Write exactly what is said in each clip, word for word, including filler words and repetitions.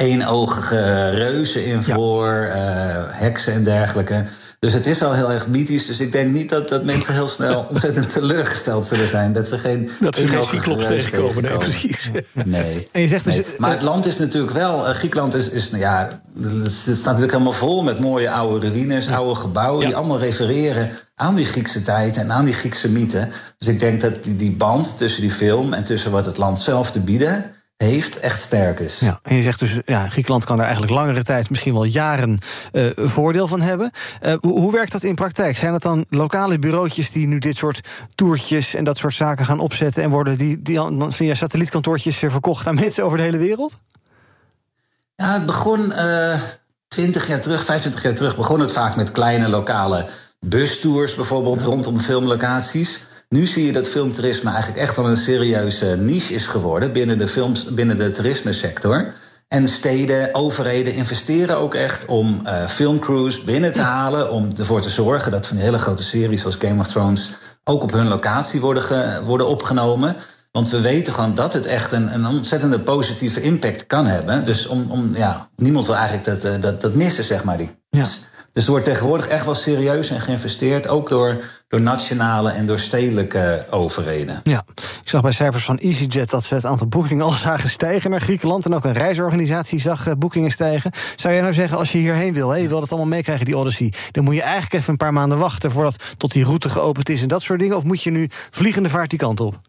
eenoogige reuzen in voor, ja. uh, heksen en dergelijke. Dus het is al heel erg mythisch. Dus ik denk niet dat, dat mensen heel snel ontzettend teleurgesteld zullen zijn. Dat ze geen Dat ze geen cyclops tegenkomen, nee, precies. Nee. En je zegt dus, nee. Maar het land is natuurlijk wel... Uh, Griekenland is, is nou ja, het staat natuurlijk helemaal vol met mooie oude ruïnes, ja. oude gebouwen... Ja. die allemaal refereren aan die Griekse tijd en aan die Griekse mythe. Dus ik denk dat die, die band tussen die film en tussen wat het land zelf te bieden heeft, echt sterk is. Ja, en je zegt dus, ja, Griekenland kan daar eigenlijk langere tijd, misschien wel jaren, uh, voordeel van hebben. Uh, hoe, hoe werkt dat in praktijk? Zijn het dan lokale bureautjes die nu dit soort toertjes en dat soort zaken gaan opzetten en worden die, die dan via satellietkantoortjes verkocht aan mensen over de hele wereld? Ja, het begon twintig uh, jaar terug, vijfentwintig jaar terug, begon het vaak met kleine lokale bustours bijvoorbeeld, ja. rondom filmlocaties. Nu zie je dat filmtoerisme eigenlijk echt wel een serieuze niche is geworden binnen de, films, binnen de toerismesector. En steden, overheden investeren ook echt om uh, filmcrews binnen te halen, om ervoor te zorgen dat van die hele grote series zoals Game of Thrones ook op hun locatie worden, ge, worden opgenomen. Want we weten gewoon dat het echt een, een ontzettende positieve impact kan hebben. Dus om, om, ja, niemand wil eigenlijk dat, dat, dat missen, zeg maar. Die. Ja. Dus er wordt tegenwoordig echt wel serieus en geïnvesteerd, ook door, door nationale en door stedelijke overheden. Ja, ik zag bij cijfers van EasyJet dat ze het aantal boekingen al zagen stijgen naar Griekenland. En ook een reisorganisatie zag uh, boekingen stijgen. Zou jij nou zeggen, als je hierheen wil, hè, je wil dat allemaal meekrijgen, die Odyssey, dan moet je eigenlijk even een paar maanden wachten voordat tot die route geopend is en dat soort dingen? Of moet je nu vliegende vaart die kant op?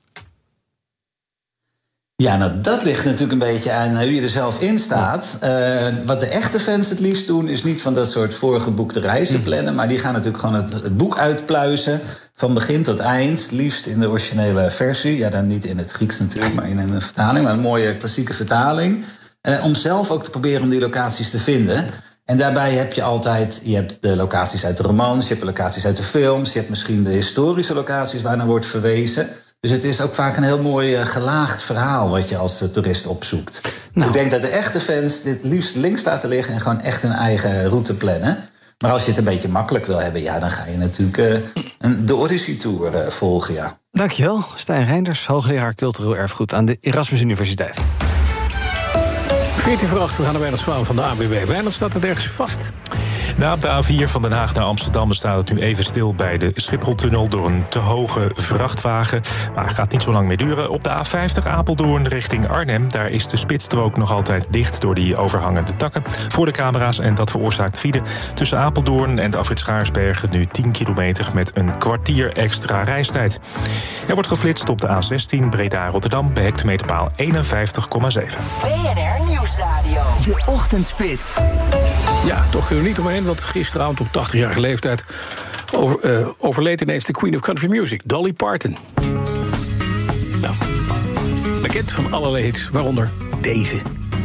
Ja, nou, dat ligt natuurlijk een beetje aan hoe je er zelf in staat. Uh, wat de echte fans het liefst doen, is niet van dat soort voorgeboekte reizen plannen, maar die gaan natuurlijk gewoon het, het boek uitpluizen, van begin tot eind, liefst in de originele versie. Ja, dan niet in het Grieks natuurlijk, maar in een vertaling, maar een mooie klassieke vertaling. Uh, om zelf ook te proberen om die locaties te vinden. En daarbij heb je altijd, je hebt de locaties uit de romans, je hebt de locaties uit de films, je hebt misschien de historische locaties waar naar wordt verwezen. Dus het is ook vaak een heel mooi uh, gelaagd verhaal wat je als uh, toerist opzoekt. Nou. Dus ik denk dat de echte fans dit liefst links laten liggen en gewoon echt hun eigen route plannen. Maar als je het een beetje makkelijk wil hebben, ja, dan ga je natuurlijk uh, een, de Odyssey Tour uh, volgen, ja. Dankjewel, Stijn Reinders, hoogleraar cultureel erfgoed aan de Erasmus Universiteit. veertien voor acht, we gaan naar Wijnand Zwaan van de A B B. Wijnand, staat het ergens vast? Na op de A vier van Den Haag naar Amsterdam staat het nu even stil bij de Schipholtunnel door een te hoge vrachtwagen. Maar het gaat niet zo lang meer duren. Op de A vijftig Apeldoorn richting Arnhem, daar is de spitsstrook nog altijd dicht door die overhangende takken voor de camera's. En dat veroorzaakt file tussen Apeldoorn en de afrit Schaarsbergen nu tien kilometer met een kwartier extra reistijd. Er wordt geflitst op de A zestien Breda-Rotterdam bij hectometerpaal eenenvijftig komma zeven. B N R Nieuwsradio. De Ochtendspits. Ja, toch kunnen we niet omheen, want gisteravond op tachtigjarige leeftijd over, uh, overleed ineens de Queen of Country Music, Dolly Parton. Nou, bekend van allerlei hits, waaronder deze.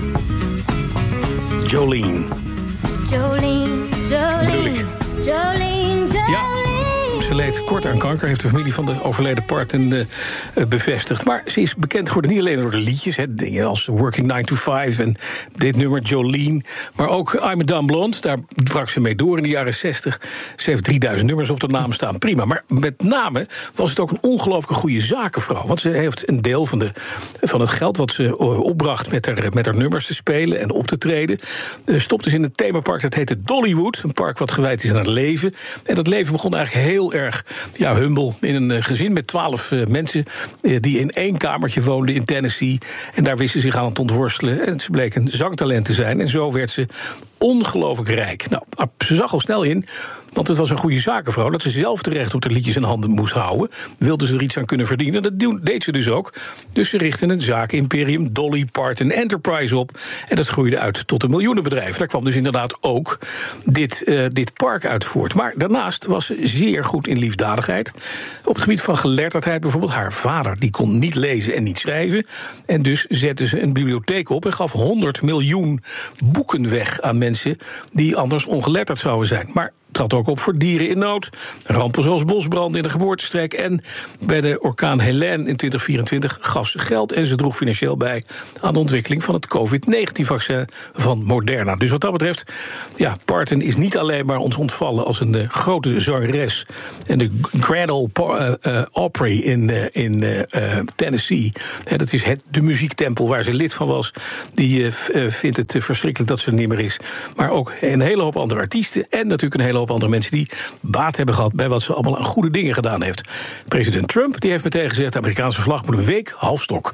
Jolene. Jolene, Jolene, Jolene, Jolene. Ja. Ze leed kort aan kanker, heeft de familie van de overleden Parton uh, bevestigd. Maar ze is bekend geworden niet alleen door de liedjes, hè, dingen als Working nine to five en dit nummer Jolene. Maar ook I'm a Dumb Blonde, daar brak ze mee door in de jaren zestig. Ze heeft drieduizend nummers op de naam staan, prima. Maar met name was het ook een ongelooflijk goede zakenvrouw. Want ze heeft een deel van, de, van het geld wat ze opbracht met haar, met haar nummers te spelen en op te treden, uh, stopte ze in het themapark, dat heette Dollywood. Een park wat gewijd is aan het leven. En dat leven begon eigenlijk heel erg ja, humble in een uh, gezin met twaalf uh, mensen uh, die in één kamertje woonden in Tennessee. En daar wisten ze zich aan het ontworstelen. En ze bleek een zangtalent te zijn. En zo werd ze ongelooflijk rijk. Nou, ze zag al snel in, want het was een goede zakenvrouw, dat ze zelf terecht op de liedjes in handen moest houden. Wilde ze er iets aan kunnen verdienen, dat deed ze dus ook. Dus ze richtte een zakenimperium, Dolly Parton Enterprise, op. En dat groeide uit tot een miljoenenbedrijf. Daar kwam dus inderdaad ook dit, uh, dit park uit voort. Maar daarnaast was ze zeer goed in liefdadigheid. Op het gebied van geletterdheid bijvoorbeeld. Haar vader die kon niet lezen en niet schrijven. En dus zette ze een bibliotheek op en gaf honderd miljoen boeken weg aan mensen die anders ongeletterd zouden zijn. Maar trad ook op voor dieren in nood. Rampen zoals bosbranden in de geboortestreek. En bij de orkaan Helene in twintig vierentwintig gaf ze geld. En ze droeg financieel bij aan de ontwikkeling van het covid negentien-vaccin van Moderna. Dus wat dat betreft, ja, Parton is niet alleen maar ons ontvallen als een uh, grote zangeres. En de Grand Ole uh, uh, Opry in, uh, in uh, uh, Tennessee. He, dat is het, de muziektempel waar ze lid van was. Die uh, uh, vindt het uh, verschrikkelijk dat ze er niet meer is. Maar ook een hele hoop andere artiesten. En natuurlijk een hele hoop andere mensen die baat hebben gehad bij wat ze allemaal aan goede dingen gedaan heeft. President Trump die heeft meteen gezegd: de Amerikaanse vlag moet een week half stok.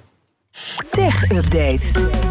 Tech Update.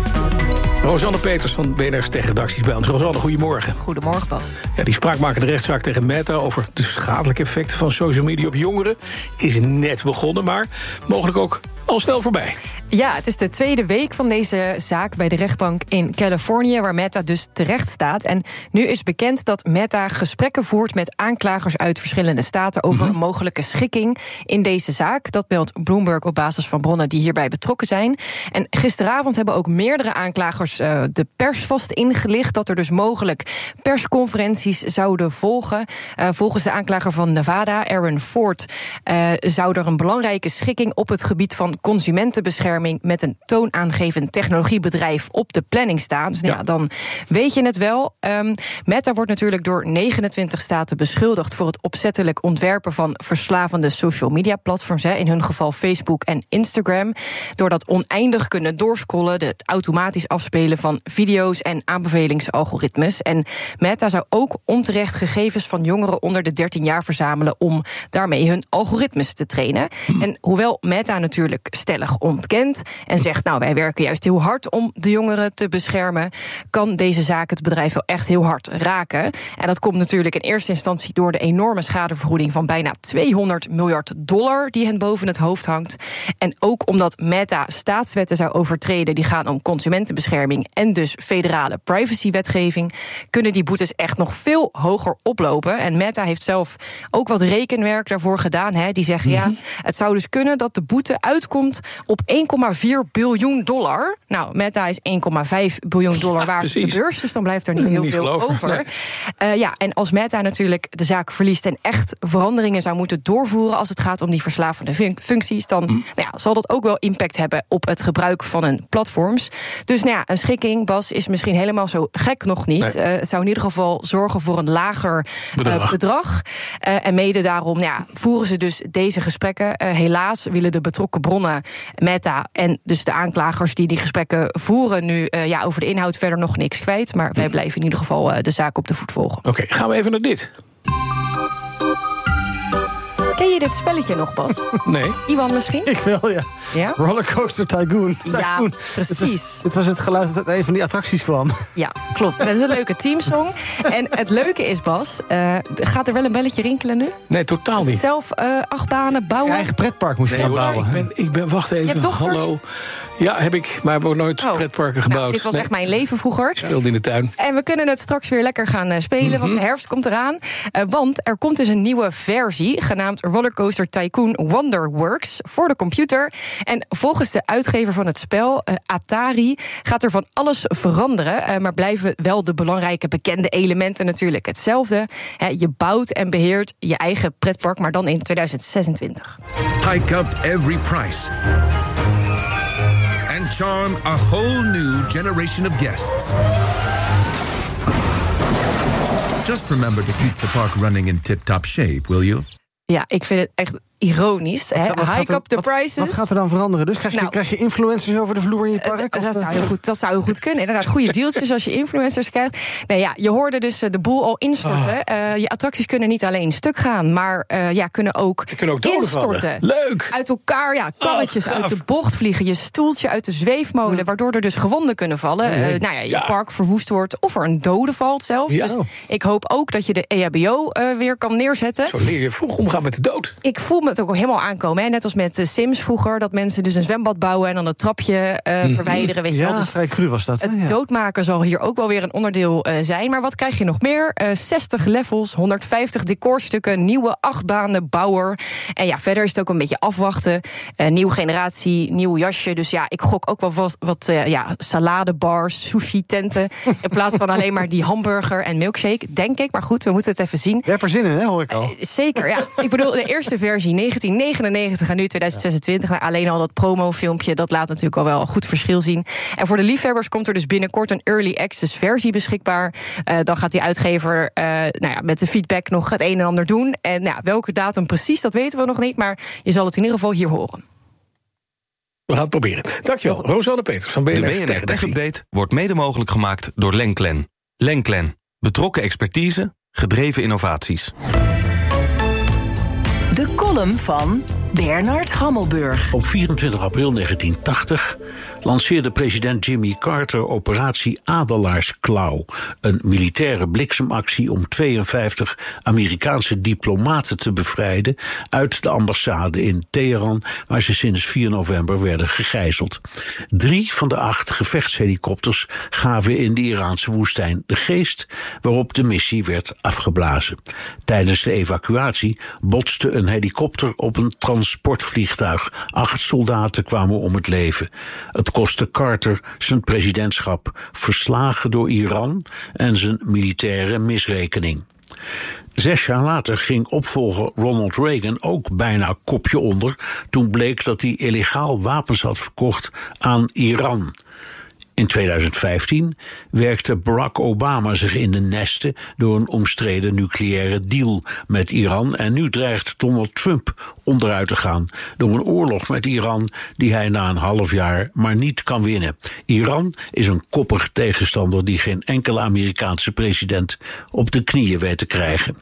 Rosanne Peters van B N R's Tech-redacties bij ons. Rosanne, goedemorgen. Goedemorgen, Bas. Ja, die spraakmakende rechtszaak tegen Meta over de schadelijke effecten van social media op jongeren is net begonnen, maar mogelijk ook al snel voorbij. Ja, het is de tweede week van deze zaak bij de rechtbank in Californië, waar Meta dus terecht staat. En nu is bekend dat Meta gesprekken voert met aanklagers uit verschillende staten over mm-hmm. een mogelijke schikking in deze zaak. Dat meldt Bloomberg op basis van bronnen die hierbij betrokken zijn. En gisteravond hebben ook meerdere aanklagers uh, de pers vast ingelicht dat er dus mogelijk persconferenties zouden volgen. Uh, volgens de aanklager van Nevada, Aaron Ford, uh, zou er een belangrijke schikking op het gebied van consumentenbescherming met een toonaangevend technologiebedrijf op de planning staan. Dus ja, ja dan weet je het wel. Um, Meta wordt natuurlijk door negenentwintig staten beschuldigd voor het opzettelijk ontwerpen van verslavende social media platforms, hè, in hun geval Facebook en Instagram. Door dat oneindig kunnen doorscrollen, het automatisch afspelen van video's en aanbevelingsalgoritmes. En Meta zou ook onterecht gegevens van jongeren onder de dertien jaar verzamelen om daarmee hun algoritmes te trainen. Hm. En hoewel Meta natuurlijk stellig ontkent en zegt, nou, wij werken juist heel hard om de jongeren te beschermen, kan deze zaak het bedrijf wel echt heel hard raken. En dat komt natuurlijk in eerste instantie door de enorme schadevergoeding van bijna tweehonderd miljard dollar die hen boven het hoofd hangt. En ook omdat Meta staatswetten zou overtreden die gaan om consumentenbescherming en dus federale privacywetgeving, kunnen die boetes echt nog veel hoger oplopen. En Meta heeft zelf ook wat rekenwerk daarvoor gedaan. Hè. Die zeggen, mm-hmm. ja, het zou dus kunnen dat de boete uitkomt op één komma vier biljoen dollar. Nou, Meta is één komma vijf biljoen dollar waard op de beurs, dus dan blijft er niet heel niet veel over. over. Nee. Uh, ja, en als Meta natuurlijk de zaak verliest en echt veranderingen zou moeten doorvoeren als het gaat om die verslavende fun- functies, dan mm. nou ja, zal dat ook wel impact hebben op het gebruik van hun platforms. Dus nou ja, een schikking, Bas, is misschien helemaal zo gek nog niet. Nee. Uh, het zou in ieder geval zorgen voor een lager bedrag. Uh, bedrag. Uh, en mede daarom nou ja, voeren ze dus deze gesprekken. Uh, helaas willen de betrokken bronnen, Meta en dus de aanklagers die die gesprekken voeren, nu uh, ja, over de inhoud verder nog niks kwijt. Maar wij blijven in ieder geval uh, de zaak op de voet volgen. Oké, okay, gaan we even naar dit. Ken je dit spelletje nog, Bas? Nee. Iwan misschien? Ik wel, ja. ja? Rollercoaster Tycoon. Ja, Tycoon. precies. Het was, het was het geluid dat uit een van die attracties kwam. Ja, klopt. Dat is een leuke teamsong. En het leuke is, Bas, uh, gaat er wel een belletje rinkelen nu? Nee, totaal niet. Zelf uh, achtbanen bouwen? Je eigen pretpark moest je nee, bouwen. Ik ben, ik ben, wacht even, hallo. Ja, heb ik, maar heb ook nooit oh. pretparken gebouwd. Nou, dit was nee. echt mijn leven vroeger. Ik speelde in de tuin. En we kunnen het straks weer lekker gaan uh, spelen, mm-hmm. want de herfst komt eraan. Uh, want er komt dus een nieuwe versie, genaamd Rollercoaster Tycoon Wonderworks, voor de computer. En volgens de uitgever van het spel, uh, Atari, gaat er van alles veranderen. Uh, maar blijven wel de belangrijke bekende elementen natuurlijk hetzelfde. Uh, je bouwt en beheert je eigen pretpark, maar dan in tweeduizend zesentwintig. Hike up every price. And charm a whole new generation of guests. Just remember to keep the park running in tip-top shape, will you? Ja, ik vind het echt ironisch. Hè? Hike up the wat, prices. Wat gaat er dan veranderen? Dus krijg je, nou, krijg je influencers over de vloer in je park? Uh, dat, zou heel goed, dat zou heel goed kunnen. Inderdaad, goede dealtjes als je influencers krijgt. Nee, ja, je hoorde dus de boel al instorten. Oh. Uh, je attracties kunnen niet alleen stuk gaan, maar uh, ja, kunnen ook, kunnen ook instorten. Vallen. Leuk! Uit elkaar, ja, karretjes oh, uit de bocht vliegen. Je stoeltje uit de zweefmolen, hm. waardoor er dus gewonden kunnen vallen. Uh, nou ja, je ja. park verwoest wordt of er een dode valt zelfs. Ja. Dus ik hoop ook dat je de E H B O uh, weer kan neerzetten. Zo leer je vroeg omgaan met de dood. Ik voel me het ook helemaal aankomen. Hè? Net als met de Sims vroeger, dat mensen dus een zwembad bouwen en dan het trapje uh, mm. verwijderen. Weet je ja, wel. Dus vrij cru was dat. Het ja. doodmaken zal hier ook wel weer een onderdeel uh, zijn. Maar wat krijg je nog meer? Uh, zestig levels, honderdvijftig decorstukken, nieuwe achtbanenbouwer. En ja, verder is het ook een beetje afwachten. Uh, nieuwe generatie, nieuw jasje. Dus ja, ik gok ook wel wat, wat uh, ja, saladebars, sushi-tenten. In plaats van alleen maar die hamburger en milkshake, denk ik. Maar goed, we moeten het even zien. Je hebt er zin in, hè, hoor ik al. Uh, zeker, ja. Ik bedoel, de eerste versie negentien negenennegentig en nu tweeduizend zesentwintig. Nou, alleen al dat promofilmpje, dat laat natuurlijk al wel een goed verschil zien. En voor de liefhebbers komt er dus binnenkort een early access versie beschikbaar. Uh, dan gaat die uitgever uh, nou ja, met de feedback nog het een en ander doen. En nou, welke datum precies, dat weten we nog niet. Maar je zal het in ieder geval hier horen. We gaan het proberen. Dankjewel, Rosanne Peters van B N R. De B N R Tech Update wordt mede mogelijk gemaakt door Lenklen. Lenklen. Betrokken expertise, gedreven innovaties. De column van Bernard Hammelburg. Op vierentwintig april negentien tachtig lanceerde president Jimmy Carter operatie Adelaarsklauw, een militaire bliksemactie om tweeënvijftig Amerikaanse diplomaten te bevrijden uit de ambassade in Teheran, waar ze sinds vier november werden gegijzeld. Drie van de acht gevechtshelikopters gaven in de Iraanse woestijn de geest, waarop de missie werd afgeblazen. Tijdens de evacuatie botste een helikopter op een transportvliegtuig. Acht soldaten kwamen om het leven. Het kostte Carter zijn presidentschap, verslagen door Iran en zijn militaire misrekening. Zes jaar later ging opvolger Ronald Reagan ook bijna kopje onder, toen bleek dat hij illegaal wapens had verkocht aan Iran. In tweeduizend vijftien werkte Barack Obama zich in de nesten door een omstreden nucleaire deal met Iran. En nu dreigt Donald Trump onderuit te gaan door een oorlog met Iran die hij na een half jaar maar niet kan winnen. Iran is een koppig tegenstander die geen enkele Amerikaanse president op de knieën weet te krijgen.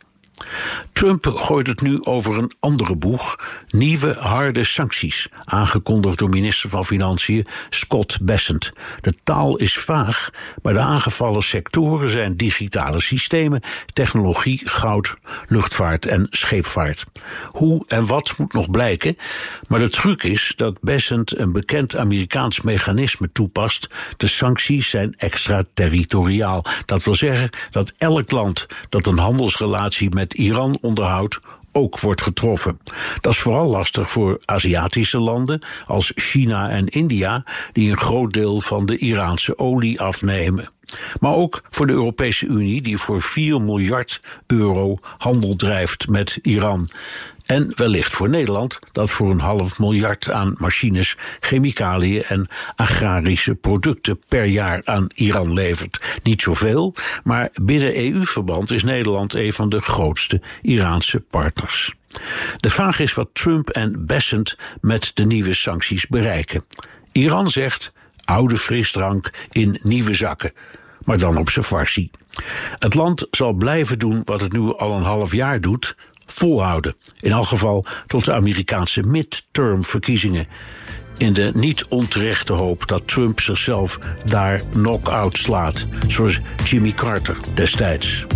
Trump gooit het nu over een andere boeg, nieuwe harde sancties, aangekondigd door minister van Financiën Scott Bessent. De taal is vaag, maar de aangevallen sectoren zijn digitale systemen, technologie, goud, luchtvaart en scheepvaart. Hoe en wat moet nog blijken, maar de truc is dat Bessent een bekend Amerikaans mechanisme toepast. De sancties zijn extraterritoriaal. Dat wil zeggen dat elk land dat een handelsrelatie met Iran onderhoudt ook wordt getroffen. Dat is vooral lastig voor Aziatische landen als China en India, die een groot deel van de Iraanse olie afnemen. Maar ook voor de Europese Unie, die voor vier miljard euro handel drijft met Iran. En wellicht voor Nederland, dat voor een half miljard aan machines, chemicaliën en agrarische producten per jaar aan Iran levert. Niet zoveel, maar binnen E U-verband is Nederland een van de grootste Iraanse partners. De vraag is wat Trump en Bessent met de nieuwe sancties bereiken. Iran zegt oude frisdrank in nieuwe zakken, maar dan op zijn farsi. Het land zal blijven doen wat het nu al een half jaar doet, volhouden. In elk geval tot de Amerikaanse midterm-verkiezingen. In de niet onterechte hoop dat Trump zichzelf daar knock-out slaat, zoals Jimmy Carter destijds.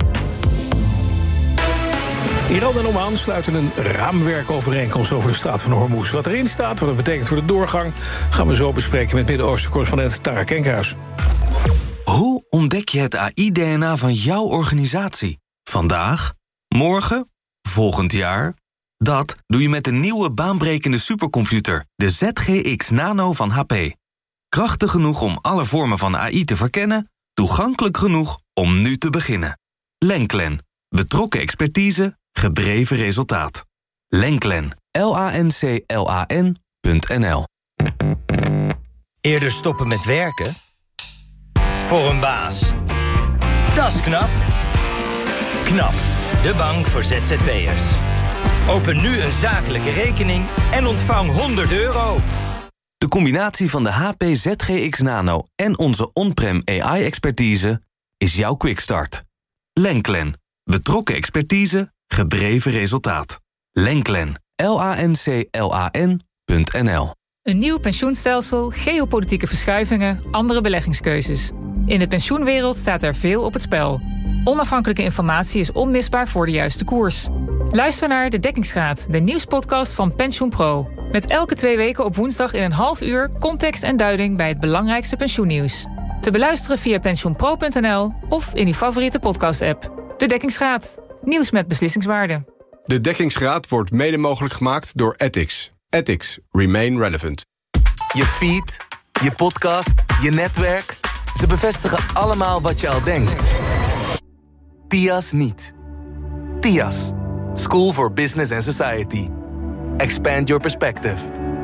Iran en Oman sluiten een raamwerkovereenkomst over de straat van Hormuz. Wat erin staat, wat het betekent voor de doorgang, gaan we zo bespreken met Midden-Oosten-correspondent Tara Kenkhuis. Hoe ontdek je het A I-D N A van jouw organisatie? Vandaag? Morgen? Volgend jaar? Dat doe je met de nieuwe baanbrekende supercomputer, de Z G X Nano van H P. Krachtig genoeg om alle vormen van A I te verkennen, toegankelijk genoeg om nu te beginnen. Lenklen. Betrokken expertise, gedreven resultaat. Lenklen. L A N C L A N punt N L. Eerder stoppen met werken? Voor een baas. Dat is knap. KNAP, de bank voor Z Z P'ers. Open nu een zakelijke rekening en ontvang honderd euro. De combinatie van de H P Z G X Nano en onze on-prem A I-expertise is jouw quickstart. Lenklen. Betrokken expertise, gedreven resultaat. Lenklen. L A N C L A N punt N L. Een nieuw pensioenstelsel, geopolitieke verschuivingen, andere beleggingskeuzes. In de pensioenwereld staat er veel op het spel. Onafhankelijke informatie is onmisbaar voor de juiste koers. Luister naar De Dekkingsgraad, de nieuwspodcast van PensioenPro. Met elke twee weken op woensdag in een half uur context en duiding bij het belangrijkste pensioennieuws. Te beluisteren via pensioenpro punt n l of in uw favoriete podcast-app. De Dekkingsgraad, nieuws met beslissingswaarde. De Dekkingsgraad wordt mede mogelijk gemaakt door Ethics. Ethics. Remain relevant. Je feed, je podcast, je netwerk. Ze bevestigen allemaal wat je al denkt. T I A S niet. T I A S. School for Business and Society. Expand your perspective.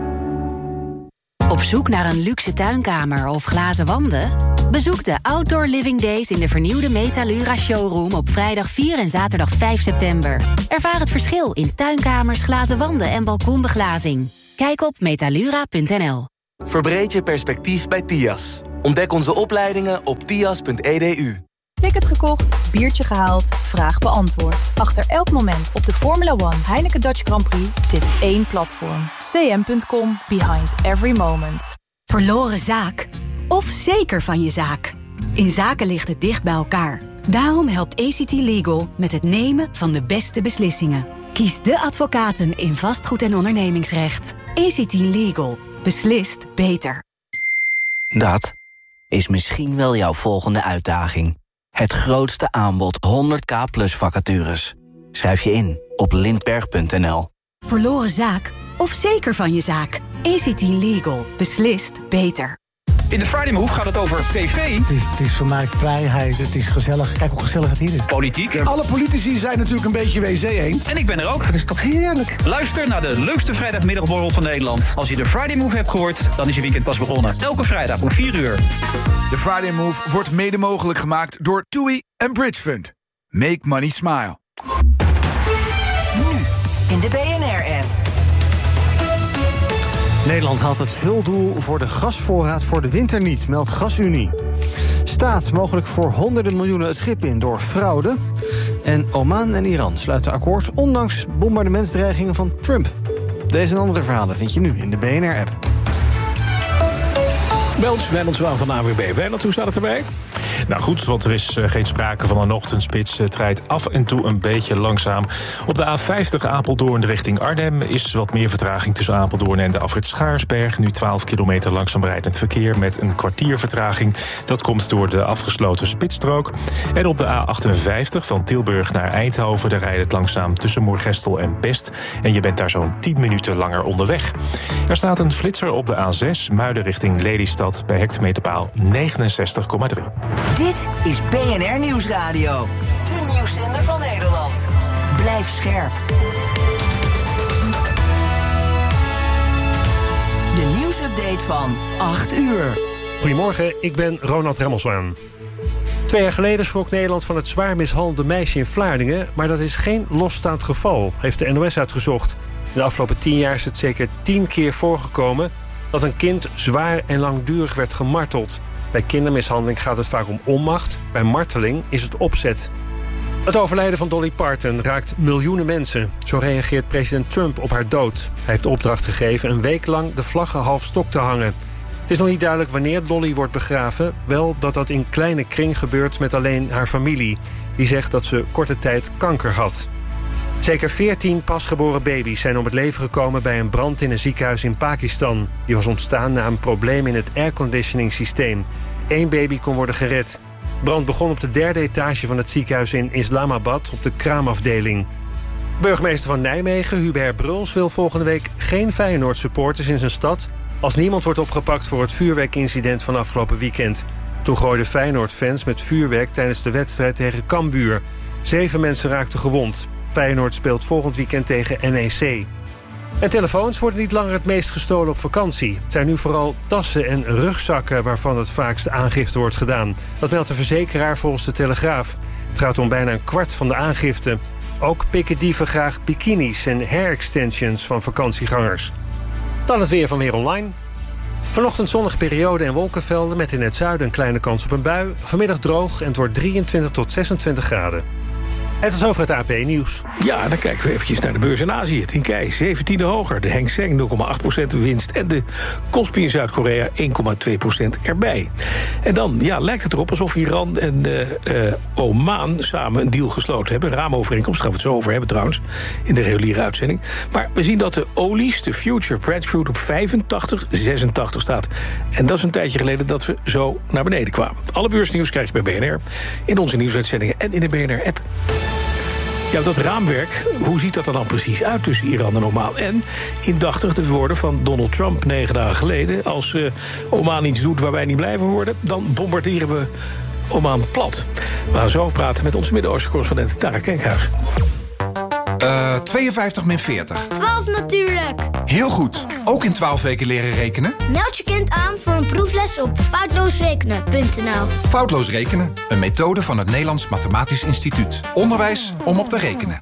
Op zoek naar een luxe tuinkamer of glazen wanden? Bezoek de Outdoor Living Days in de vernieuwde Metalura Showroom op vrijdag vier en zaterdag vijf september. Ervaar het verschil in tuinkamers, glazen wanden en balkonbeglazing. Kijk op metalura punt n l. Verbreed je perspectief bij T I A S. Ontdek onze opleidingen op t i a s punt e d u. Ticket gekocht, biertje gehaald, vraag beantwoord. Achter elk moment op de Formula One Heineken Dutch Grand Prix zit één platform. c m punt com, behind every moment. Verloren zaak? Of zeker van je zaak? In zaken ligt het dicht bij elkaar. Daarom helpt A C T Legal met het nemen van de beste beslissingen. Kies de advocaten in vastgoed- en ondernemingsrecht. A C T Legal. Beslist beter. Dat is misschien wel jouw volgende uitdaging. Het grootste aanbod honderd k plus vacatures. Schrijf je in op lindberg punt n l. Verloren zaak? Of zeker van je zaak? A C T Legal. Beslist beter. In de Friday Move gaat het over tv. Het is, het is voor mij vrijheid, het is gezellig. Kijk hoe gezellig het hier is. Politiek. Alle politici zijn natuurlijk een beetje W C eens. En ik ben er ook. Dat is toch heerlijk. Luister naar de leukste vrijdagmiddagborrel van Nederland. Als je de Friday Move hebt gehoord, dan is je weekend pas begonnen. Elke vrijdag om vier uur. De Friday Move wordt mede mogelijk gemaakt door TUI en Bridge Fund. Make money smile. Nu in de B N R-app. Nederland haalt het vuldoel voor de gasvoorraad voor de winter niet, meldt GasUnie. Staat mogelijk voor honderden miljoenen het schip in door fraude. En Oman en Iran sluiten akkoord ondanks bombardementsdreigingen van Trump. Deze en andere verhalen vind je nu in de B N R-app. Bij ons, Wijnand Zwaan van A W B. Wijnand, hoe staat het erbij? Nou goed, want er is uh, geen sprake van een ochtendspits. Het rijdt af en toe een beetje langzaam. Op de A vijftig Apeldoorn richting Arnhem is wat meer vertraging tussen Apeldoorn en de afrit Schaarsberg. Nu twaalf kilometer langzaam rijdend verkeer met een kwartier vertraging. Dat komt door de afgesloten spitsstrook. En op de A achtenvijftig van Tilburg naar Eindhoven, daar rijdt het langzaam tussen Moergestel en Best. En je bent daar zo'n tien minuten langer onderweg. Er staat een flitser op de A zes, Muiden richting Lelystad, bij hectometerpaal negenenzestig komma drie. Dit is B N R Nieuwsradio. De nieuwszender van Nederland. Blijf scherp. De nieuwsupdate van acht uur. Goedemorgen, ik ben Ronald Remmelswaan. Twee jaar geleden schrok Nederland van het zwaar mishandelde meisje in Vlaardingen, maar dat is geen losstaand geval, heeft de N O S uitgezocht. In de afgelopen tien jaar is het zeker tien keer voorgekomen dat een kind zwaar en langdurig werd gemarteld. Bij kindermishandeling gaat het vaak om onmacht. Bij marteling is het opzet. Het overlijden van Dolly Parton raakt miljoenen mensen. Zo reageert president Trump op haar dood. Hij heeft de opdracht gegeven een week lang de vlaggen half stok te hangen. Het is nog niet duidelijk wanneer Dolly wordt begraven. Wel dat dat in kleine kring gebeurt met alleen haar familie. Die zegt dat ze korte tijd kanker had. Zeker veertien pasgeboren baby's zijn om het leven gekomen bij een brand in een ziekenhuis in Pakistan. Die was ontstaan na een probleem in het airconditioning-systeem. Eén baby kon worden gered. De brand begon op de derde etage van het ziekenhuis in Islamabad op de kraamafdeling. Burgemeester van Nijmegen, Hubert Bruls, wil volgende week geen Feyenoord-supporters in zijn stad als niemand wordt opgepakt voor het vuurwerkincident van afgelopen weekend. Toen gooiden Feyenoord-fans met vuurwerk tijdens de wedstrijd tegen Cambuur. Zeven mensen raakten gewond. Feyenoord speelt volgend weekend tegen N E C. En telefoons worden niet langer het meest gestolen op vakantie. Het zijn nu vooral tassen en rugzakken waarvan het vaakst aangifte wordt gedaan. Dat meldt de verzekeraar volgens de Telegraaf. Het gaat om bijna een kwart van de aangifte. Ook pikken dieven graag bikinis en hair extensions van vakantiegangers. Dan het weer van Weer Online. Vanochtend zonnige periode en wolkenvelden met in het zuiden een kleine kans op een bui. Vanmiddag droog en het wordt drieëntwintig tot zesentwintig graden. En tot zover het A P Nieuws. Ja, dan kijken we eventjes naar de beurs in Azië. Nikkei, zeventiende hoger. De Hang Seng, nul komma acht procent winst. En de Kospi in Zuid-Korea, één komma twee procent erbij. En dan ja, lijkt het erop alsof Iran en uh, uh, Oman samen een deal gesloten hebben. Een raamovereenkomst, daar gaan we het zo over hebben trouwens, in de reguliere uitzending. Maar we zien dat de olies, de future Brent crude, op vijfentachtig komma zesentachtig staat. En dat is een tijdje geleden dat we zo naar beneden kwamen. Alle beursnieuws krijg je bij B N R, in onze nieuwsuitzendingen en in de B N R-app. Ja, dat raamwerk, hoe ziet dat er dan precies uit tussen Iran en Oman? En indachtig de woorden van Donald Trump negen dagen geleden: als uh, Oman iets doet waar wij niet blij van worden, dan bombarderen we Oman plat. We gaan zo over praten met onze Midden-Oosten-correspondent Tara Kenkhuis. Uh, tweeënvijftig min veertig. twaalf natuurlijk. Heel goed. Ook in twaalf weken leren rekenen? Meld je kind aan voor een proefles op foutloosrekenen punt n l. Foutloos rekenen, een methode van het Nederlands Mathematisch Instituut. Onderwijs om op te rekenen.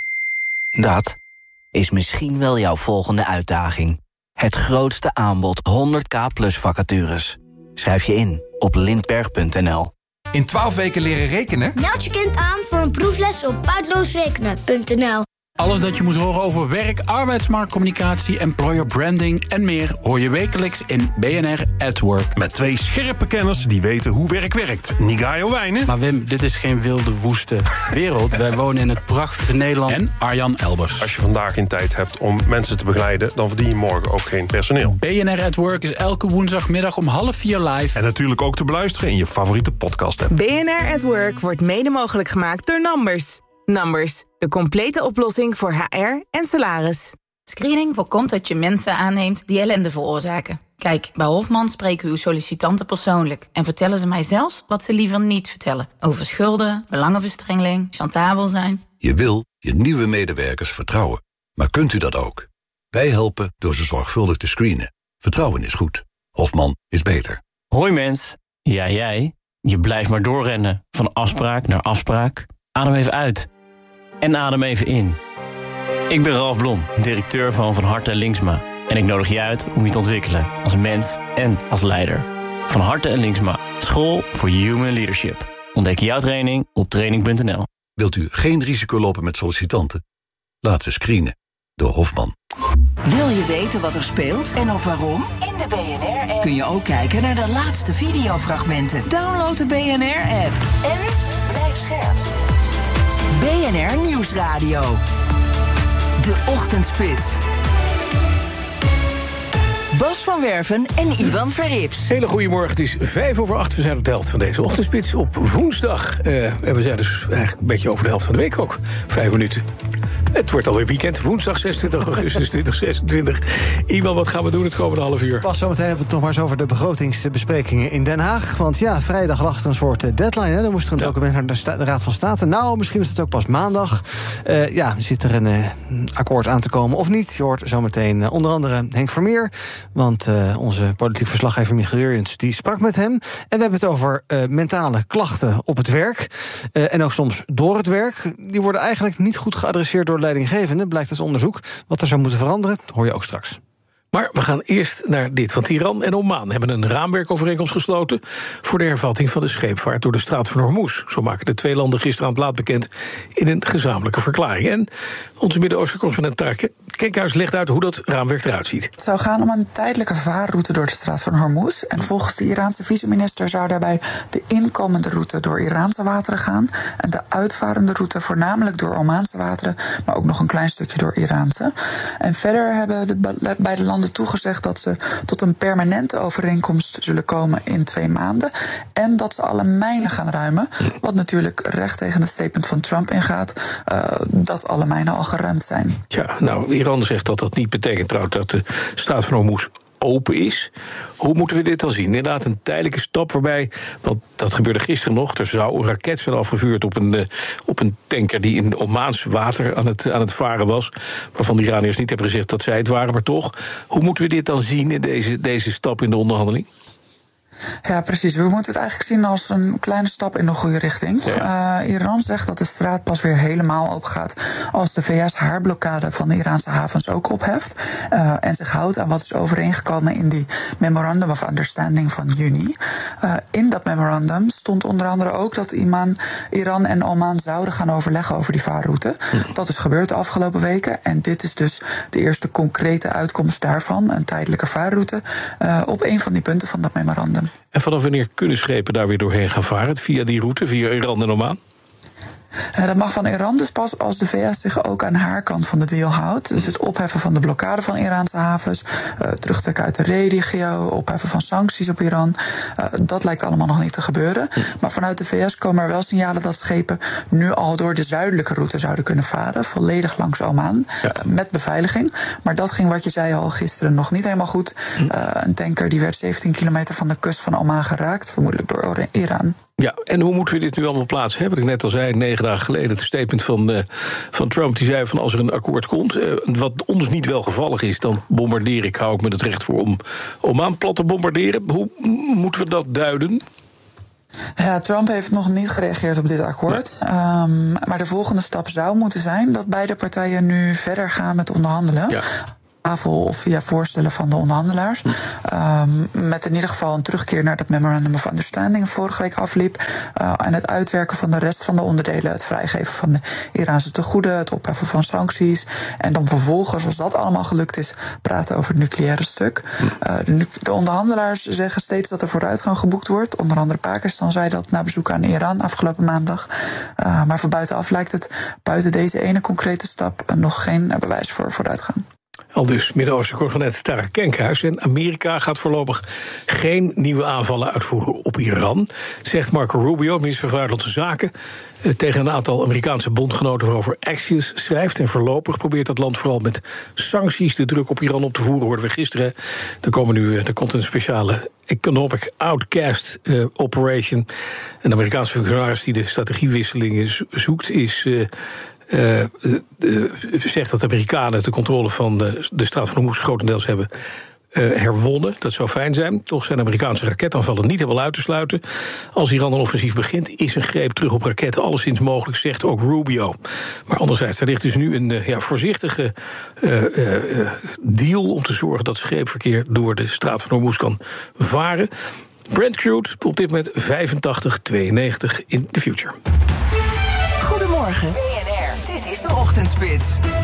Dat is misschien wel jouw volgende uitdaging. Het grootste aanbod honderd k plus vacatures. Schrijf je in op lindberg punt n l. In twaalf weken leren rekenen? Meld je kind aan voor een proefles op foutloosrekenen punt n l. Alles dat je moet horen over werk, arbeidsmarktcommunicatie, employer branding en meer hoor je wekelijks in B N R at Work. Met twee scherpe kenners die weten hoe werk werkt. Nigaio Wijnen. Maar Wim, dit is geen wilde, woeste wereld. Wij wonen in het prachtige Nederland. En Arjan Elbers. Als je vandaag geen tijd hebt om mensen te begeleiden, dan verdien je morgen ook geen personeel. B N R at Work is elke woensdagmiddag om half vier live. En natuurlijk ook te beluisteren in je favoriete podcast app. B N R at Work wordt mede mogelijk gemaakt door Numbers. Numbers, de complete oplossing voor H R en salaris. Screening voorkomt dat je mensen aanneemt die ellende veroorzaken. Kijk, bij Hofman spreken we uw sollicitanten persoonlijk en vertellen ze mij zelfs wat ze liever niet vertellen. Over schulden, belangenverstrengeling, chantabel zijn. Je wil je nieuwe medewerkers vertrouwen. Maar kunt u dat ook? Wij helpen door ze zorgvuldig te screenen. Vertrouwen is goed. Hofman is beter. Hoi mens. Ja, jij. Je blijft maar doorrennen. Van afspraak naar afspraak. Adem even uit. En adem even in. Ik ben Ralf Blom, directeur van Van Harte en Linksma. En ik nodig je uit om je te ontwikkelen als mens en als leider. Van Harte en Linksma, school voor human leadership. Ontdek jouw training op training punt n l. Wilt u geen risico lopen met sollicitanten? Laat ze screenen door Hofman. Wil je weten wat er speelt en ook waarom? In de B N R-app kun je ook kijken naar de laatste videofragmenten. Download de B N R-app en blijf scherp. B N R Nieuwsradio. De Ochtendspits. Bas van Werven en Ivan Verrips. Hele goedemorgen, het is vijf over acht. We zijn op de helft van deze Ochtendspits op woensdag. Uh, en we zijn dus eigenlijk een beetje over de helft van de week ook. Vijf minuten. Het wordt alweer weekend. Woensdag zesentwintig augustus tweeduizend zesentwintig. Ivan, wat gaan we doen het komende half uur? Pas zometeen hebben we het nog maar eens over de begrotingsbesprekingen in Den Haag. Want ja, vrijdag lag er een soort deadline. Hè? Dan moest er een ja. document naar de, Sta- de Raad van State. Nou, misschien is het ook pas maandag. Uh, ja, zit er een uh, akkoord aan te komen of niet? Je hoort zometeen uh, onder andere Henk Vermeer. Want uh, onze politiek verslaggever Michiel Jurjens die sprak met hem. En we hebben het over uh, mentale klachten op het werk. Uh, en ook soms door het werk. Die worden eigenlijk niet goed geadresseerd door leidinggevenden, blijkt uit onderzoek. Wat er zou moeten veranderen, hoor je ook straks. Maar we gaan eerst naar dit. Want Iran en Oman hebben een raamwerkovereenkomst gesloten voor de hervatting van de scheepvaart door de Straat van Hormuz. Zo maken de twee landen gisteren aan het laat bekend in een gezamenlijke verklaring. En onze Midden-Oosten-correspondent Tara Kenkhuis legt uit hoe dat raamwerk eruit ziet. Het zou gaan om een tijdelijke vaarroute door de Straat van Hormuz. En volgens de Iraanse vice-minister zou daarbij de inkomende route door Iraanse wateren gaan en de uitvarende route voornamelijk door Omaanse wateren, maar ook nog een klein stukje door Iraanse. En verder hebben de beide landen toegezegd dat ze tot een permanente overeenkomst zullen komen in twee maanden. En dat ze alle mijnen gaan ruimen. Wat natuurlijk recht tegen het statement van Trump ingaat. Uh, dat alle mijnen al geruimd zijn. Ja, nou, Iran zegt dat dat niet betekent trouwens dat de Straat van Hormuz open is. Hoe moeten we dit dan zien? Inderdaad een tijdelijke stap waarbij, want dat gebeurde gisteren nog, er zou een raket zijn afgevuurd op een, uh, op een tanker die in Omaans water aan het, aan het varen was, waarvan de Iraniërs niet hebben gezegd dat zij het waren, maar toch. Hoe moeten we dit dan zien in deze, deze stap in de onderhandeling? Ja, precies. We moeten het eigenlijk zien als een kleine stap in de goede richting. Ja. Uh, Iran zegt dat de straat pas weer helemaal open gaat als de V S haar blokkade van de Iraanse havens ook opheft. Uh, en zich houdt aan wat is overeengekomen in die Memorandum of Understanding van juni. Uh, in dat memorandum stond onder andere ook dat Iman, Iran en Oman zouden gaan overleggen over die vaarroute. Ja. Dat is gebeurd de afgelopen weken. En dit is dus de eerste concrete uitkomst daarvan. Een tijdelijke vaarroute uh, op een van die punten van dat memorandum. En vanaf wanneer kunnen schepen daar weer doorheen gaan varen? Via die route, via Iran en Oman? Uh, dat mag van Iran dus pas als de V S zich ook aan haar kant van de deal houdt. Dus het opheffen van de blokkade van Iraanse havens, uh, terugtrekken uit de regio, opheffen van sancties op Iran. Uh, dat lijkt allemaal nog niet te gebeuren. Maar vanuit de V S komen er wel signalen dat schepen nu al door de zuidelijke route zouden kunnen varen, volledig langs Oman, ja. uh, met beveiliging. Maar dat ging, wat je zei al gisteren, nog niet helemaal goed. Uh, een tanker die werd zeventien kilometer van de kust van Oman geraakt, vermoedelijk door Iran. Ja, en hoe moeten we dit nu allemaal plaatsen? Wat ik net al zei, negen dagen geleden, het statement van, uh, van Trump, die zei van als er een akkoord komt, uh, wat ons niet welgevallig is, dan bombardeer ik, hou ik me het recht voor om Oman plat te bombarderen. Hoe moeten we dat duiden? Ja, Trump heeft nog niet gereageerd op dit akkoord. Ja. Um, maar de volgende stap zou moeten zijn dat beide partijen nu verder gaan met onderhandelen. Ja. Of via voorstellen van de onderhandelaars. Um, met in ieder geval een terugkeer naar dat Memorandum of Understanding vorige week afliep. Uh, en het uitwerken van de rest van de onderdelen. Het vrijgeven van de Iraanse tegoeden. Het opheffen van sancties. En dan vervolgens, als dat allemaal gelukt is, praten over het nucleaire stuk. Uh, de, de onderhandelaars zeggen steeds dat er vooruitgang geboekt wordt. Onder andere Pakistan zei dat na bezoek aan Iran afgelopen maandag. Uh, maar van buitenaf lijkt het buiten deze ene concrete stap uh, nog geen uh, bewijs voor vooruitgang. Al dus Midden-Oosten-correspondent Tara Kenkhuis. En Amerika gaat voorlopig geen nieuwe aanvallen uitvoeren op Iran, zegt Marco Rubio, minister van Buitenlandse Zaken, tegen een aantal Amerikaanse bondgenoten waarover Axios schrijft. En voorlopig probeert dat land vooral met sancties de druk op Iran op te voeren. Hoorden we gisteren. Er, komen nu, er komt een speciale Economic Outcast uh, Operation. Een Amerikaanse functionaris die de strategiewisselingen zoekt is Uh, Uh, uh, zegt dat de Amerikanen de controle van de, de straat van Hormuz grotendeels hebben uh, herwonnen. Dat zou fijn zijn. Toch zijn Amerikaanse raketaanvallen niet helemaal uit te sluiten. Als Iran een offensief begint, is een greep terug op raketten alleszins mogelijk, zegt ook Rubio. Maar anderzijds, er ligt dus nu een uh, ja, voorzichtige uh, uh, deal om te zorgen dat scheepverkeer door de straat van Hormuz kan varen. Brent Crude op dit moment vijfentachtig tweeënnegentig in the future. Goedemorgen. Dit is de Ochtendspits.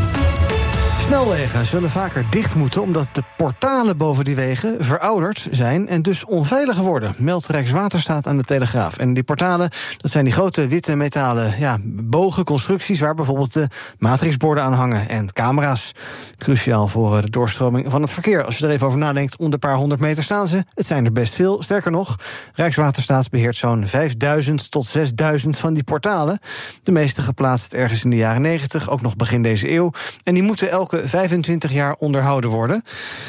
Snelwegen zullen vaker dicht moeten omdat de portalen boven die wegen verouderd zijn en dus onveiliger worden, meldt Rijkswaterstaat aan de Telegraaf. En die portalen, dat zijn die grote witte metalen ja, bogen, constructies waar bijvoorbeeld de matrixborden aan hangen en camera's. Cruciaal voor de doorstroming van het verkeer. Als je er even over nadenkt, om de paar honderd meter staan ze. Het zijn er best veel. Sterker nog, Rijkswaterstaat beheert zo'n vijfduizend tot zesduizend van die portalen. De meeste geplaatst ergens in de jaren negentig, ook nog begin deze eeuw. En die moeten elke vijfentwintig jaar onderhouden worden.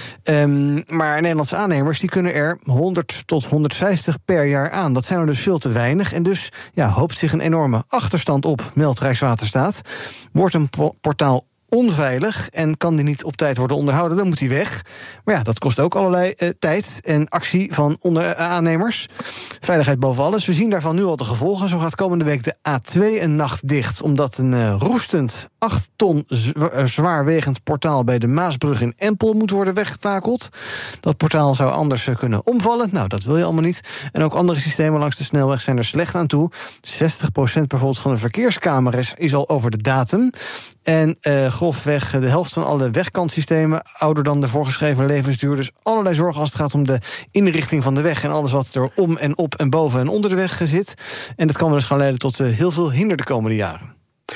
Um, maar Nederlandse aannemers die kunnen er honderd tot honderdvijftig per jaar aan. Dat zijn er dus veel te weinig. En dus ja, hoopt zich een enorme achterstand op, meldt Rijkswaterstaat. Wordt een po- portaal onveilig en kan die niet op tijd worden onderhouden, dan moet die weg. Maar ja, dat kost ook allerlei uh, tijd en actie van onder, uh, aannemers. Veiligheid boven alles. We zien daarvan nu al de gevolgen. Zo gaat komende week de A twee een nacht dicht, omdat een uh, roestend acht ton zwa- zwaarwegend portaal bij de Maasbrug in Empel moet worden weggetakeld. Dat portaal zou anders uh, kunnen omvallen. Nou, dat wil je allemaal niet. En ook andere systemen langs de snelweg zijn er slecht aan toe. zestig procent bijvoorbeeld van de verkeerskamers is al over de datum. En uh, grofweg de helft van alle wegkantsystemen ouder dan de voorgeschreven levensduur. Dus allerlei zorgen als het gaat om de inrichting van de weg en alles wat er om en op en boven en onder de weg zit. En dat kan wel eens gaan leiden tot uh, heel veel hinder de komende jaren.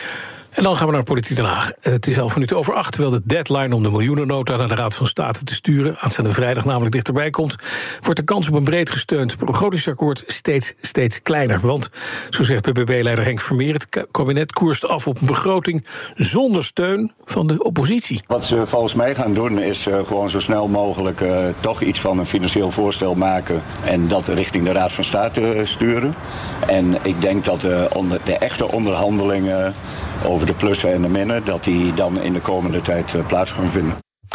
En dan gaan we naar Politiek Den Haag. Het is elf minuten over acht, terwijl de deadline om de miljoenennota naar de Raad van State te sturen, aanstaande vrijdag namelijk dichterbij komt, wordt de kans op een breed gesteund begrotingsakkoord steeds, steeds kleiner. Want, zo zegt B B B-leider Henk Vermeer, het kabinet koerst af op een begroting zonder steun van de oppositie. Wat ze volgens mij gaan doen is uh, gewoon zo snel mogelijk uh, toch iets van een financieel voorstel maken en dat richting de Raad van State uh, sturen. En ik denk dat uh, onder de echte onderhandelingen over de plussen en de minnen, dat die dan in de komende tijd uh, plaats gaan vinden.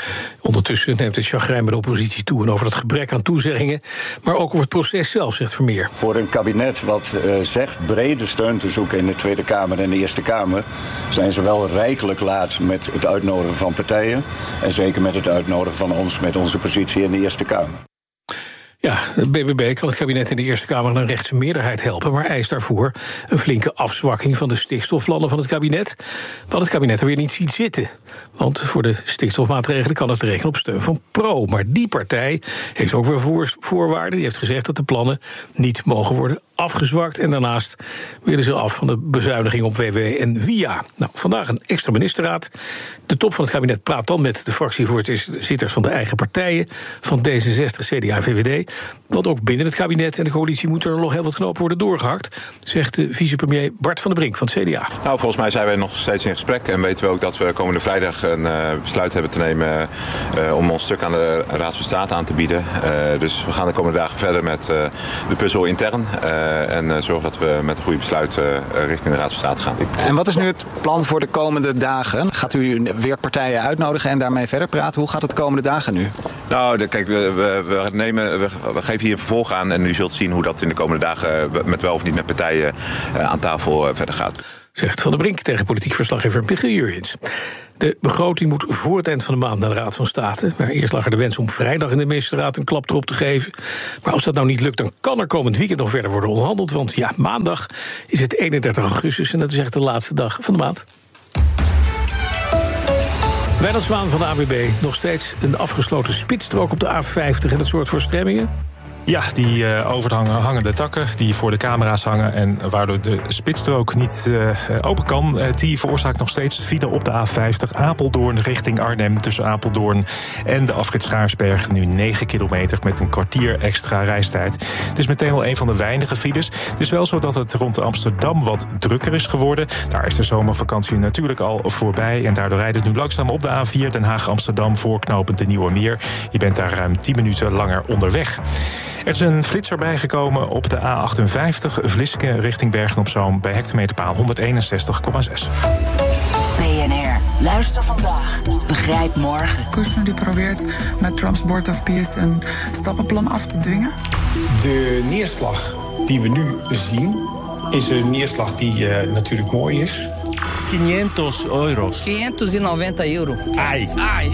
Ondertussen neemt het chagrijn bij de oppositie toe en over het gebrek aan toezeggingen, maar ook over het proces zelf, zegt Vermeer. Voor een kabinet wat uh, zegt brede steun te zoeken in de Tweede Kamer en de Eerste Kamer, zijn ze wel rijkelijk laat met het uitnodigen van partijen. En zeker met het uitnodigen van ons met onze positie in de Eerste Kamer. Ja, de B B B kan het kabinet in de Eerste Kamer een rechtse meerderheid helpen, maar eist daarvoor een flinke afzwakking van de stikstofplannen van het kabinet, wat het kabinet er weer niet ziet zitten. Want voor de stikstofmaatregelen kan het rekenen op steun van Pro. Maar die partij heeft ook weer voor, voorwaarden. Die heeft gezegd dat de plannen niet mogen worden afgezwakt. En daarnaast willen ze af van de bezuiniging op W W en V I A. Nou, vandaag een extra ministerraad. De top van het kabinet praat dan met de fractievoorzitters van de eigen partijen, van D zesenzestig, C D A en V V D. Want ook binnen het kabinet en de coalitie moeten er nog heel wat knopen worden doorgehakt, zegt de vicepremier Bart van der Brink van het C D A. Nou, volgens mij zijn wij nog steeds in gesprek en weten we ook dat we komende vrijdag een uh, besluit hebben te nemen uh, om ons stuk aan de Raad van State aan te bieden. Uh, dus we gaan de komende dagen verder met uh, de puzzel intern uh, en uh, zorgen dat we met een goede besluit uh, richting de Raad van State gaan. En wat is nu het plan voor de komende dagen? Gaat u weer partijen uitnodigen en daarmee verder praten? Hoe gaat het de komende dagen nu? Nou, de, kijk, we, we, we, nemen, we, we geven hier een vervolg aan en u zult zien hoe dat in de komende dagen met wel of niet met partijen uh, aan tafel uh, verder gaat. Zegt Van der Brink tegen politiek verslaggever Michiel Jurjens. De begroting moet voor het eind van de maand naar de Raad van State. Maar eerst lag er de wens om vrijdag in de ministerraad een klap erop te geven. Maar als dat nou niet lukt, dan kan er komend weekend nog verder worden onderhandeld. Want ja, maandag is het eenendertig augustus en dat is echt de laatste dag van de maand. Wijnand Zwaan van de A B B. Nog steeds een afgesloten spitsstrook op de A vijftig en het soort verstremmingen. Ja, die uh, overhangende takken die voor de camera's hangen en waardoor de spitsstrook niet uh, open kan, uh, die veroorzaakt nog steeds file op de A vijftig Apeldoorn richting Arnhem. Tussen Apeldoorn en de afrit Schaarsberg nu negen kilometer met een kwartier extra reistijd. Het is meteen wel een van de weinige files. Het is wel zo dat het rond Amsterdam wat drukker is geworden. Daar is de zomervakantie natuurlijk al voorbij en daardoor rijdt het nu langzaam op de A vier Den Haag-Amsterdam voorknopend de Nieuwe Meer. Je bent daar ruim tien minuten langer onderweg. Er is een flitser bijgekomen op de A achtenvijftig Vlissingen richting Bergen-op-Zoom bij hectometerpaal honderdeenenzestig komma zes. B N R, luister vandaag, begrijp morgen. Kushner die probeert met Trumps Board of Peace een stappenplan af te dwingen. De neerslag die we nu zien is een neerslag die uh, natuurlijk mooi is. quinhentos euros. quinhentos euro. Ai. Ai.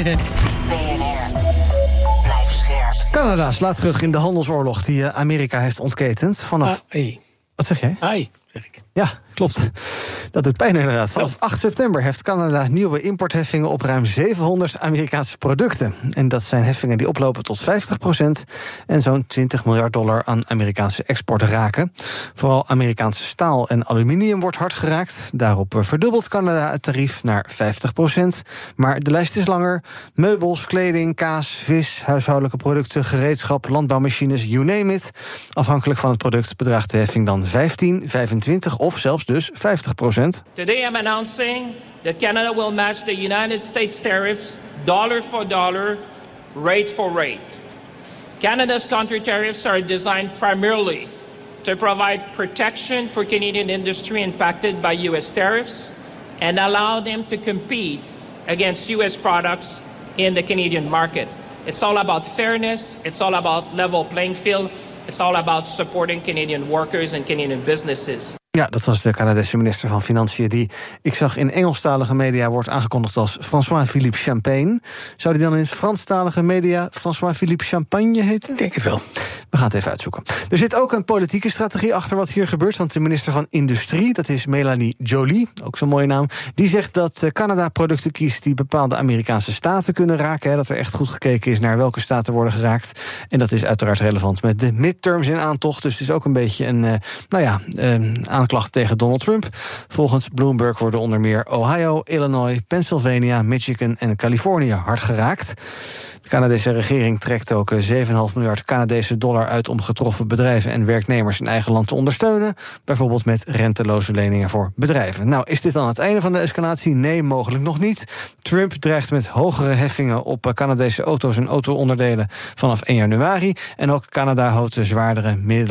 B N R. Blijf scherp. Canada slaat terug in de handelsoorlog die Amerika heeft ontketend. Vanaf... Ai. Wat zeg jij? Ai, zeg ik. Ja, klopt. Dat doet pijn inderdaad. Vanaf acht september heeft Canada nieuwe importheffingen op ruim zevenhonderd Amerikaanse producten. En dat zijn heffingen die oplopen tot vijftig procent en zo'n twintig miljard dollar aan Amerikaanse export raken. Vooral Amerikaanse staal en aluminium wordt hard geraakt. Daarop verdubbelt Canada het tarief naar vijftig procent. Maar de lijst is langer. Meubels, kleding, kaas, vis, huishoudelijke producten, gereedschap, landbouwmachines, you name it. Afhankelijk van het product bedraagt de heffing dan vijftien, vijfentwintig of zelfs dus vijftig procent. Today I'm announcing that Canada will match the United States tariffs dollar for dollar, rate for rate. Canada's counter tariffs are designed primarily to provide protection for Canadian industry impacted by U S tariffs and allow them to compete against U S products in the Canadian market. It's all about fairness, it's all about level playing field, it's all about supporting Canadian workers and Canadian businesses. Ja, dat was de Canadese minister van Financiën die, ik zag in Engelstalige media, wordt aangekondigd als François-Philippe Champagne. Zou die dan in het Franstalige media François-Philippe Champagne heten? Ik denk het wel. We gaan het even uitzoeken. Er zit ook een politieke strategie achter wat hier gebeurt, want de minister van Industrie, dat is Melanie Joly, ook zo'n mooie naam, die zegt dat Canada producten kiest die bepaalde Amerikaanse staten kunnen raken. Hè, dat er echt goed gekeken is naar welke staten worden geraakt. En dat is uiteraard relevant met de midterms in aantocht. Dus het is ook een beetje een, uh, nou ja, uh, aanklacht tegen Donald Trump. Volgens Bloomberg worden onder meer Ohio, Illinois, Pennsylvania, Michigan en Californië hard geraakt. De Canadese regering trekt ook zeven komma vijf miljard Canadese dollar uit om getroffen bedrijven en werknemers in eigen land te ondersteunen. Bijvoorbeeld met renteloze leningen voor bedrijven. Nou, is dit dan het einde van de escalatie? Nee, mogelijk nog niet. Trump dreigt met hogere heffingen op Canadese auto's en auto-onderdelen vanaf één januari. En ook Canada houdt de zwaardere middelen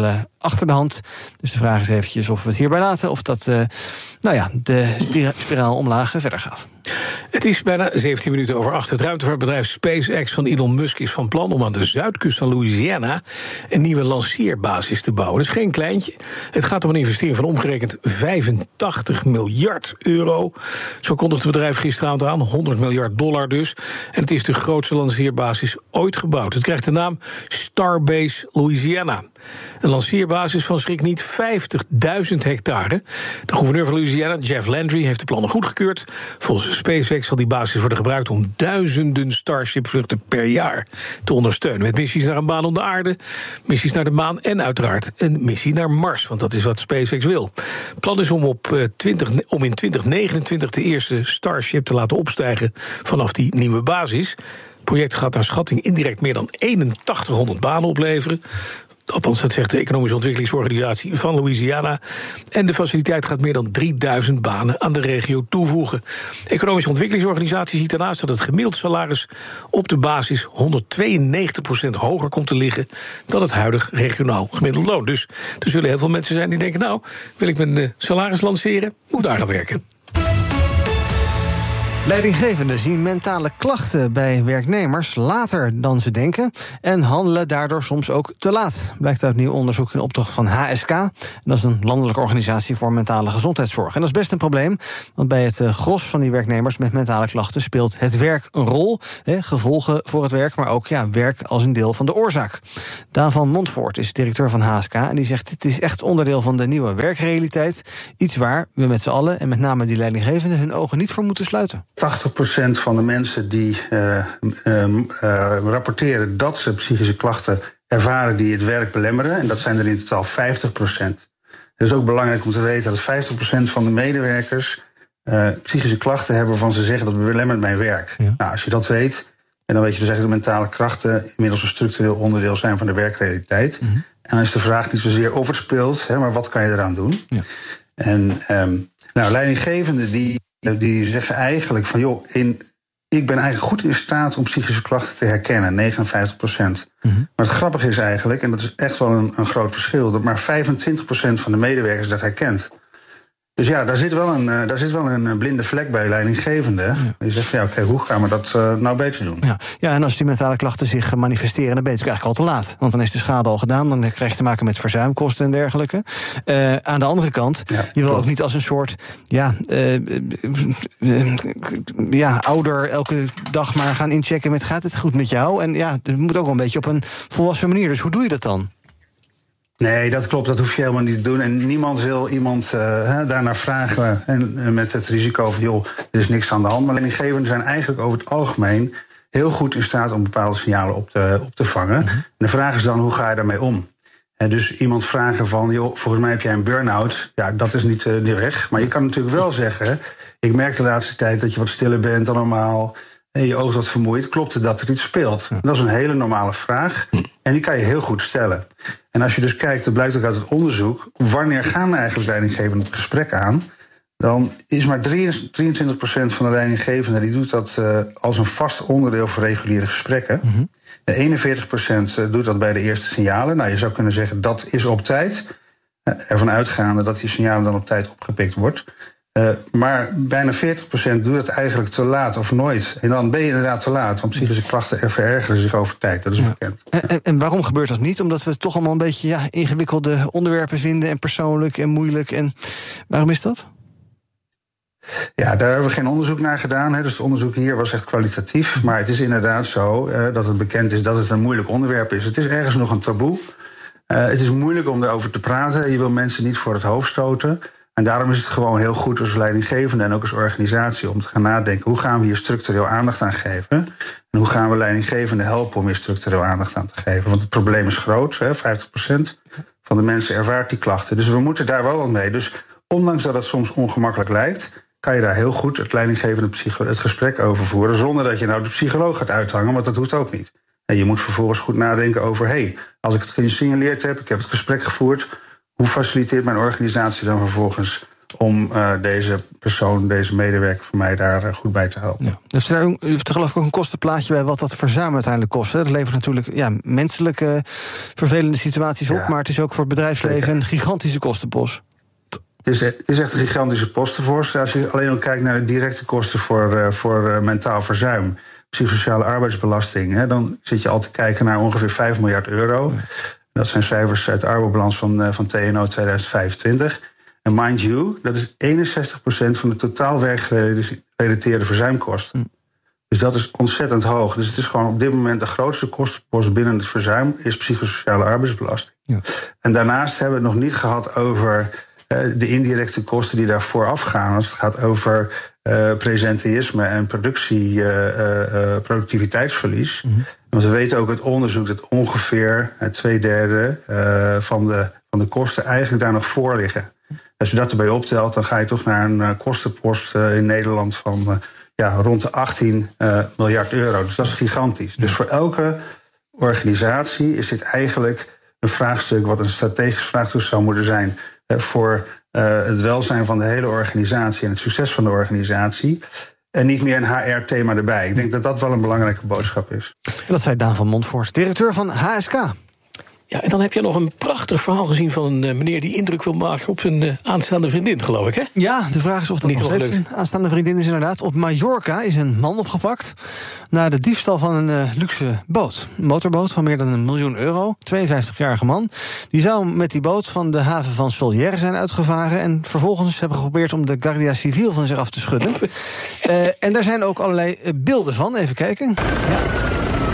achter de hand. Dus de vraag is eventjes of we het hierbij laten, of dat uh, nou ja, de spiraal omlaag verder gaat. Het is bijna zeventien minuten over acht. Het ruimtevaartbedrijf SpaceX van Elon Musk is van plan om aan de zuidkust van Louisiana een nieuwe lanceerbasis te bouwen. Dat is geen kleintje. Het gaat om een investering van omgerekend vijfentachtig miljard euro. Zo kondigde het bedrijf gisteravond aan, honderd miljard dollar dus. En het is de grootste lanceerbasis ooit gebouwd. Het krijgt de naam Starbase Louisiana. Een lanceerbasis van schrik niet vijftigduizend hectare. De gouverneur van Louisiana, Jeff Landry, heeft de plannen goedgekeurd. Volgens SpaceX zal die basis worden gebruikt om duizenden Starship-vluchten per jaar te ondersteunen. Met missies naar een baan om de aarde, missies naar de maan en uiteraard een missie naar Mars. Want dat is wat SpaceX wil. Het plan is om, op twintig, om in twintig negenentwintig de eerste Starship te laten opstijgen vanaf die nieuwe basis. Het project gaat naar schatting indirect meer dan eenentachtighonderd banen opleveren. Althans, dat zegt de Economische Ontwikkelingsorganisatie van Louisiana. En de faciliteit gaat meer dan drieduizend banen aan de regio toevoegen. De Economische Ontwikkelingsorganisatie ziet daarnaast dat het gemiddeld salaris op de basis honderdtweeënnegentig procent hoger komt te liggen dan het huidig regionaal gemiddeld loon. Dus er zullen heel veel mensen zijn die denken, nou, wil ik mijn salaris lanceren, moet daar gaan werken. Leidinggevenden zien mentale klachten bij werknemers later dan ze denken en handelen daardoor soms ook te laat. Blijkt uit nieuw onderzoek in opdracht van H S K. En dat is een landelijke organisatie voor mentale gezondheidszorg. En dat is best een probleem, want bij het gros van die werknemers met mentale klachten speelt het werk een rol. Hè, gevolgen voor het werk, maar ook ja, werk als een deel van de oorzaak. Daan van Montvoort is directeur van H S K en die zegt: het is echt onderdeel van de nieuwe werkrealiteit. Iets waar we met z'n allen en met name die leidinggevenden hun ogen niet voor moeten sluiten. tachtig procent van de mensen die uh, uh, uh, rapporteren dat ze psychische klachten ervaren die het werk belemmeren. En dat zijn er in totaal vijftig procent. Het is ook belangrijk om te weten dat vijftig procent van de medewerkers uh, psychische klachten hebben waarvan ze zeggen dat belemmert mijn werk. Ja. Nou, als je dat weet, en dan weet je dus eigenlijk dat mentale klachten inmiddels een structureel onderdeel zijn van de werkrealiteit. Mm-hmm. En dan is de vraag niet zozeer of het speelt, hè, maar wat kan je eraan doen? Ja. En um, nou, leidinggevenden die Die zeggen eigenlijk van, joh, in, ik ben eigenlijk goed in staat om psychische klachten te herkennen, negenenvijftig procent. Mm-hmm. Maar het grappige is eigenlijk, en dat is echt wel een, een groot verschil, dat maar vijfentwintig procent van de medewerkers dat herkent. Dus ja, daar zit wel een, uh, daar zit wel een blinde vlek bij leidinggevenden. Ja. Je zegt van, ja, oké, okay, hoe gaan we dat uh, nou beter doen? Ja. ja, en als die mentale klachten zich manifesteren, dan ben je eigenlijk al te laat. Want dan is de schade al gedaan, dan krijg je te maken met verzuimkosten en dergelijke. Uh, aan de andere kant, ja, je wil klopt. ook niet als een soort ja, uh, uh, ja, ouder elke dag maar gaan inchecken met gaat het goed met jou? En ja, het moet ook wel een beetje op een volwassen manier. Dus hoe doe je dat dan? Nee, dat klopt, dat hoef je helemaal niet te doen. En niemand wil iemand uh, daarnaar vragen en, en met het risico van, joh, er is niks aan de hand. Maar leidinggevenden zijn eigenlijk over het algemeen heel goed in staat om bepaalde signalen op te, op te vangen. Mm-hmm. En de vraag is dan, hoe ga je daarmee om? En dus iemand vragen van, joh, volgens mij heb jij een burn-out. Ja, dat is niet uh, de weg. Maar je kan natuurlijk wel zeggen, ik merk de laatste tijd dat je wat stiller bent dan normaal. En je oog wat vermoeid. Klopt het dat er iets speelt? Ja. Dat is een hele normale vraag. En die kan je heel goed stellen. En als je dus kijkt, dat blijkt ook uit het onderzoek, wanneer gaan eigenlijk leidinggevenden het gesprek aan? Dan is maar drieëntwintig procent van de leidinggevenden die doet dat uh, als een vast onderdeel van reguliere gesprekken. Mm-hmm. En eenenveertig procent doet dat bij de eerste signalen. Nou, je zou kunnen zeggen dat is op tijd. Uh, ervan uitgaande dat die signalen dan op tijd opgepikt wordt. Uh, maar bijna veertig procent doet het eigenlijk te laat of nooit. En dan ben je inderdaad te laat, want psychische klachten verergeren zich over tijd. Dat is ja. bekend. En, en waarom gebeurt dat niet? Omdat we het toch allemaal een beetje ja, ingewikkelde onderwerpen vinden en persoonlijk en moeilijk. En waarom is dat? Ja, daar hebben we geen onderzoek naar gedaan. Hè. Dus het onderzoek hier was echt kwalitatief. Maar het is inderdaad zo uh, dat het bekend is dat het een moeilijk onderwerp is. Het is ergens nog een taboe. Uh, het is moeilijk om erover te praten. Je wil mensen niet voor het hoofd stoten. En daarom is het gewoon heel goed als leidinggevende en ook als organisatie om te gaan nadenken, hoe gaan we hier structureel aandacht aan geven? En hoe gaan we leidinggevenden helpen om hier structureel aandacht aan te geven? Want het probleem is groot, hè? vijftig procent van de mensen ervaart die klachten. Dus we moeten daar wel wat mee. Dus ondanks dat het soms ongemakkelijk lijkt, kan je daar heel goed het leidinggevende psycho- het gesprek over voeren, zonder dat je nou de psycholoog gaat uithangen, want dat hoeft ook niet. En je moet vervolgens goed nadenken over, hé, hey, als ik het gesignaleerd heb, ik heb het gesprek gevoerd, hoe faciliteert mijn organisatie dan vervolgens om uh, deze persoon, deze medewerker van mij daar uh, goed bij te helpen. Ja. Dus er u heeft er geloof ik ook een kostenplaatje bij wat dat verzuim uiteindelijk kost. Hè? Dat levert natuurlijk ja, menselijke vervelende situaties op, ja. maar het is ook voor het bedrijfsleven Zeker. een gigantische kostenpost. Het is, het is echt een gigantische postenpost. Als je alleen al kijkt naar de directe kosten voor, uh, voor uh, mentaal verzuim, psychosociale arbeidsbelasting, hè, dan zit je al te kijken naar ongeveer vijf miljard euro. Ja. Dat zijn cijfers uit de arbeidsbalans van, uh, van T N O tweeduizend vijfentwintig. En mind you, dat is eenenzestig procent van de totaal werkgerelateerde verzuimkosten. Hm. Dus dat is ontzettend hoog. Dus het is gewoon op dit moment de grootste kostenpost binnen het verzuim is psychosociale arbeidsbelasting. Ja. En daarnaast hebben we het nog niet gehad over uh, de indirecte kosten die daarvoor afgaan. Als het gaat over uh, presenteïsme en productie, uh, uh, productiviteitsverlies. Mm-hmm. Want we weten ook uit onderzoek dat ongeveer uh, twee derde uh, van, de, van de kosten eigenlijk daar nog voor liggen. Als je dat erbij optelt, dan ga je toch naar een uh, kostenpost uh, in Nederland van uh, ja, rond de achttien uh, miljard euro. Dus dat is gigantisch. Dus voor elke organisatie is dit eigenlijk een vraagstuk wat een strategisch vraagstuk zou moeten zijn uh, voor uh, het welzijn van de hele organisatie en het succes van de organisatie. En niet meer een H R-thema erbij. Ik denk dat dat wel een belangrijke boodschap is. En dat zei Daan van Montfort, directeur van H S K. Ja, en dan heb je nog een prachtig verhaal gezien van een uh, meneer die indruk wil maken op zijn uh, aanstaande vriendin, geloof ik, hè? Ja, de vraag is of dat niet nog steeds een aanstaande vriendin is, inderdaad. Op Mallorca is een man opgepakt na de diefstal van een uh, luxe boot. Een motorboot van meer dan een miljoen euro. tweeënvijftigjarige man. Die zou met die boot van de haven van Solière zijn uitgevaren en vervolgens hebben geprobeerd om de Guardia Civil van zich af te schudden. uh, en daar zijn ook allerlei uh, beelden van. Even kijken. Ja.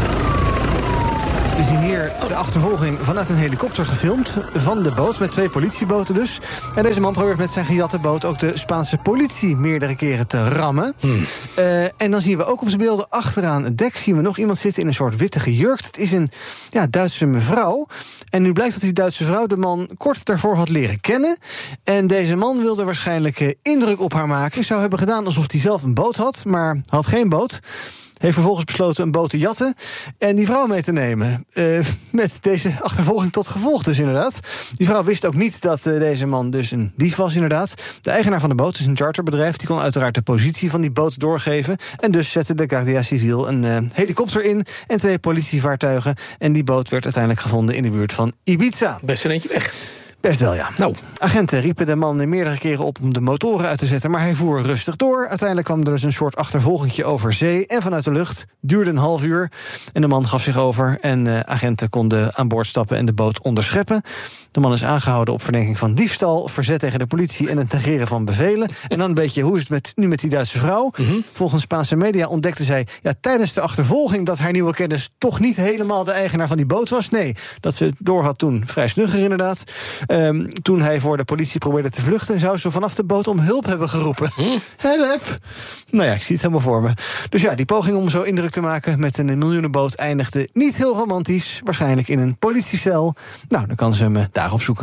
We zien hier de achtervolging vanuit een helikopter gefilmd van de boot, met twee politieboten dus. En deze man probeert met zijn gejatte boot ook de Spaanse politie meerdere keren te rammen. Hmm. Uh, en dan zien we ook op de beelden achteraan het dek zien we nog iemand zitten in een soort witte gejurkt. Het is een ja, Duitse mevrouw. En nu blijkt dat die Duitse vrouw de man kort daarvoor had leren kennen. En deze man wilde waarschijnlijk uh, indruk op haar maken. Zou hebben gedaan alsof hij zelf een boot had, maar had geen boot. Heeft vervolgens besloten een boot te jatten en die vrouw mee te nemen. Uh, met deze achtervolging tot gevolg dus inderdaad. Die vrouw wist ook niet dat uh, deze man dus een dief was inderdaad. De eigenaar van de boot is een charterbedrijf. Die kon uiteraard de positie van die boot doorgeven. En dus zette de Guardia Civil een uh, helikopter in en twee politievaartuigen. En die boot werd uiteindelijk gevonden in de buurt van Ibiza. Best een eentje weg. Best wel, ja. Nou, agenten riepen de man meerdere keren op om de motoren uit te zetten, maar hij voer rustig door. Uiteindelijk kwam er dus een soort achtervolgingje over zee en vanuit de lucht. Duurde een half uur en de man gaf zich over en uh, agenten konden aan boord stappen en de boot onderscheppen. De man is aangehouden op verdenking van diefstal, verzet tegen de politie en het negeren van bevelen. En dan een beetje, hoe is het met, nu met die Duitse vrouw? Mm-hmm. Volgens Spaanse media ontdekte zij ja, tijdens de achtervolging dat haar nieuwe kennis toch niet helemaal de eigenaar van die boot was. Nee, dat ze het door had toen vrij snugger inderdaad. Um, toen hij voor de politie probeerde te vluchten, zou ze vanaf de boot om hulp hebben geroepen. Hm? Help! Nou ja, ik zie het helemaal voor me. Dus ja, die poging om zo indruk te maken met een miljoenenboot eindigde niet heel romantisch. Waarschijnlijk in een politiecel. Nou, dan kan ze hem daarop zoeken.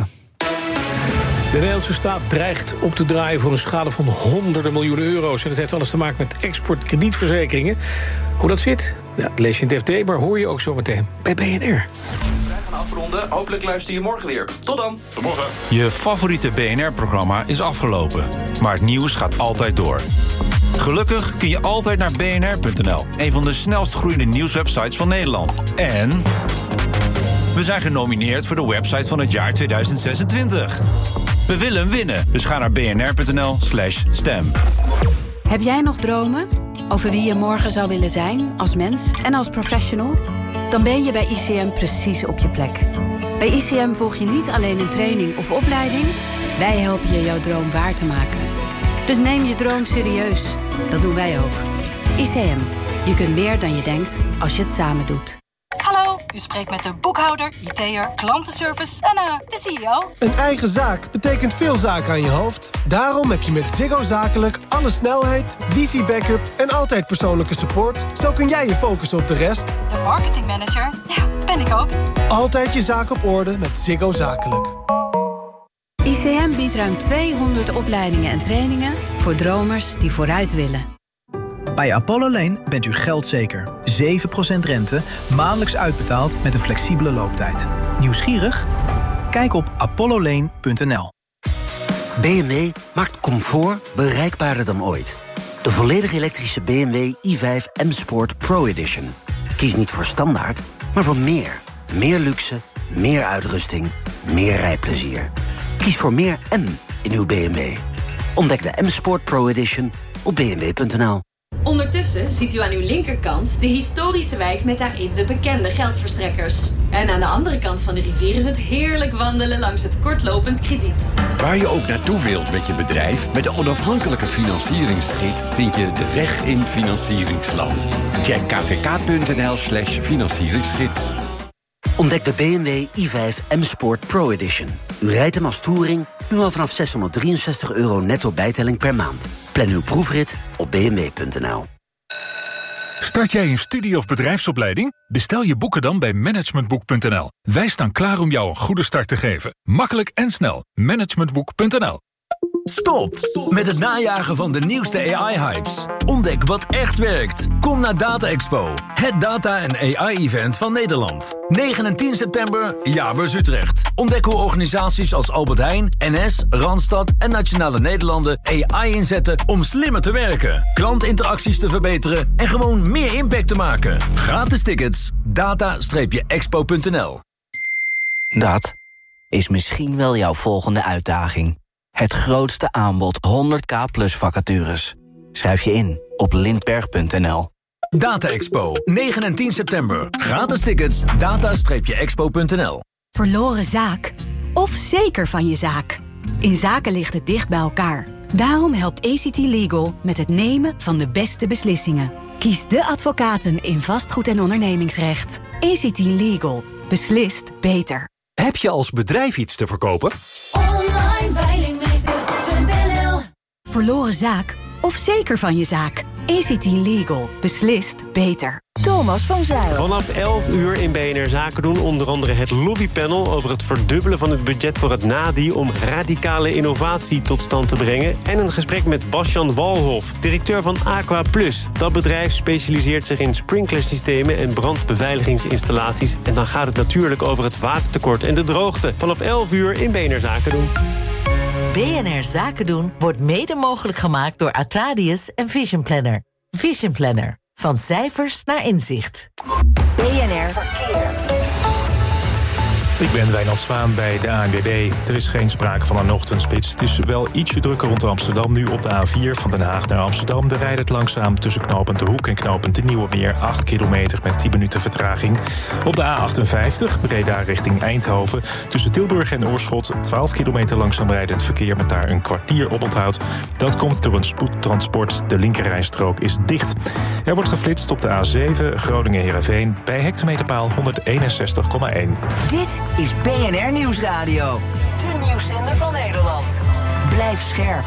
De Nederlandse staat dreigt op te draaien voor een schade van honderden miljoenen euro's. En dat heeft alles te maken met exportkredietverzekeringen. Hoe dat zit, ja, dat lees je in het F D, maar hoor je ook zo meteen bij B N R. Afronden. Hopelijk luister je morgen weer. Tot dan. Tot morgen. Je favoriete B N R-programma is afgelopen. Maar het nieuws gaat altijd door. Gelukkig kun je altijd naar b n r punt n l. Een van de snelst groeiende nieuwswebsites van Nederland. En we zijn genomineerd voor de website van het jaar tweeduizend zesentwintig. We willen hem winnen, dus ga naar b n r punt n l slash stem. Heb jij nog dromen over wie je morgen zou willen zijn als mens en als professional? Dan ben je bij I C M precies op je plek. Bij I C M volg je niet alleen een training of opleiding. Wij helpen je jouw droom waar te maken. Dus neem je droom serieus. Dat doen wij ook. I C M. Je kunt meer dan je denkt als je het samen doet. Hallo, u spreekt met de boekhouder, I T'er, klantenservice en uh, de C E O. Een eigen zaak betekent veel zaken aan je hoofd. Daarom heb je met Ziggo Zakelijk alle snelheid, wifi-backup en altijd persoonlijke support. Zo kun jij je focussen op de rest. De marketingmanager, ja, ben ik ook. Altijd je zaak op orde met Ziggo Zakelijk. I C M biedt ruim tweehonderd opleidingen en trainingen voor dromers die vooruit willen. Bij Apollo Lane bent u geldzeker. zeven procent rente, maandelijks uitbetaald met een flexibele looptijd. Nieuwsgierig? Kijk op apollo lane punt n l. B M W maakt comfort bereikbaarder dan ooit. De volledig elektrische B M W i vijf M Sport Pro Edition. Kies niet voor standaard, maar voor meer. Meer luxe, meer uitrusting, meer rijplezier. Kies voor meer M in uw B M W. Ontdek de M Sport Pro Edition op b m w punt n l. Ondertussen ziet u aan uw linkerkant de historische wijk met daarin de bekende geldverstrekkers. En aan de andere kant van de rivier is het heerlijk wandelen langs het kortlopend krediet. Waar je ook naartoe wilt met je bedrijf, met de onafhankelijke financieringsgids vind je de weg in financieringsland. Check k v k punt n l slash financieringsgids. Ontdek de B M W i vijf M Sport Pro Edition. U rijdt hem als touring, nu al vanaf zeshonderddrieënzestig euro netto bijtelling per maand. Plan uw proefrit op b m w punt n l. Start jij een studie- of bedrijfsopleiding? Bestel je boeken dan bij managementboek punt n l. Wij staan klaar om jou een goede start te geven. Makkelijk en snel. managementboek punt n l. Stop met het najagen van de nieuwste A I-hypes. Ontdek wat echt werkt. Kom naar Data Expo, het data- en A I-event van Nederland. negen en tien september, Jaarbeurs Utrecht. Ontdek hoe organisaties als Albert Heijn, N S, Randstad en Nationale Nederlanden A I inzetten om slimmer te werken, klantinteracties te verbeteren en gewoon meer impact te maken. Gratis tickets, data expo punt n l. Dat is misschien wel jouw volgende uitdaging. Het grootste aanbod honderd k plus vacatures. Schrijf je in op lindberg punt n l. Data Expo, negen en tien september. Gratis tickets, data expo punt n l. Verloren zaak of zeker van je zaak. In zaken ligt het dicht bij elkaar. Daarom helpt A C T Legal met het nemen van de beste beslissingen. Kies de advocaten in vastgoed- en ondernemingsrecht. A C T Legal. Beslist beter. Heb je als bedrijf iets te verkopen? Online veilingmeester punt n l. Verloren zaak of zeker van je zaak. A C T Legal. Beslist beter. Thomas van Zijl. Vanaf elf uur in B N R Zaken doen onder andere het lobbypanel over het verdubbelen van het budget voor het N A D I om radicale innovatie tot stand te brengen. En een gesprek met Basjan Walhof, directeur van Aqua Plus. Dat bedrijf specialiseert zich in sprinklersystemen en brandbeveiligingsinstallaties. En dan gaat het natuurlijk over het watertekort en de droogte. Vanaf elf uur in B N R Zaken doen. B N R Zaken doen wordt mede mogelijk gemaakt door Atradius en Vision Planner. Vision Planner. Van cijfers naar inzicht. B N R Verkeer. Ik ben Wijnand Zwaan bij de A N W B. Er is geen sprake van een ochtendspits. Het is wel ietsje drukker rond Amsterdam. Nu op de A vier van Den Haag naar Amsterdam. Daar rijdt het langzaam tussen knooppunt De Hoek en knooppunt De Nieuwe Meer. acht kilometer met tien minuten vertraging. Op de A achtenvijftig, Breda richting Eindhoven. Tussen Tilburg en Oorschot, twaalf kilometer langzaam rijdend verkeer met daar een kwartier oponthoud. Dat komt door een spoedtransport. De linkerrijstrook is dicht. Er wordt geflitst op de A zeven, Groningen-Heerenveen. Bij hectometerpaal honderdeenenzestig komma één. Dit is B N R Nieuwsradio. De nieuwszender van Nederland. Blijf scherp.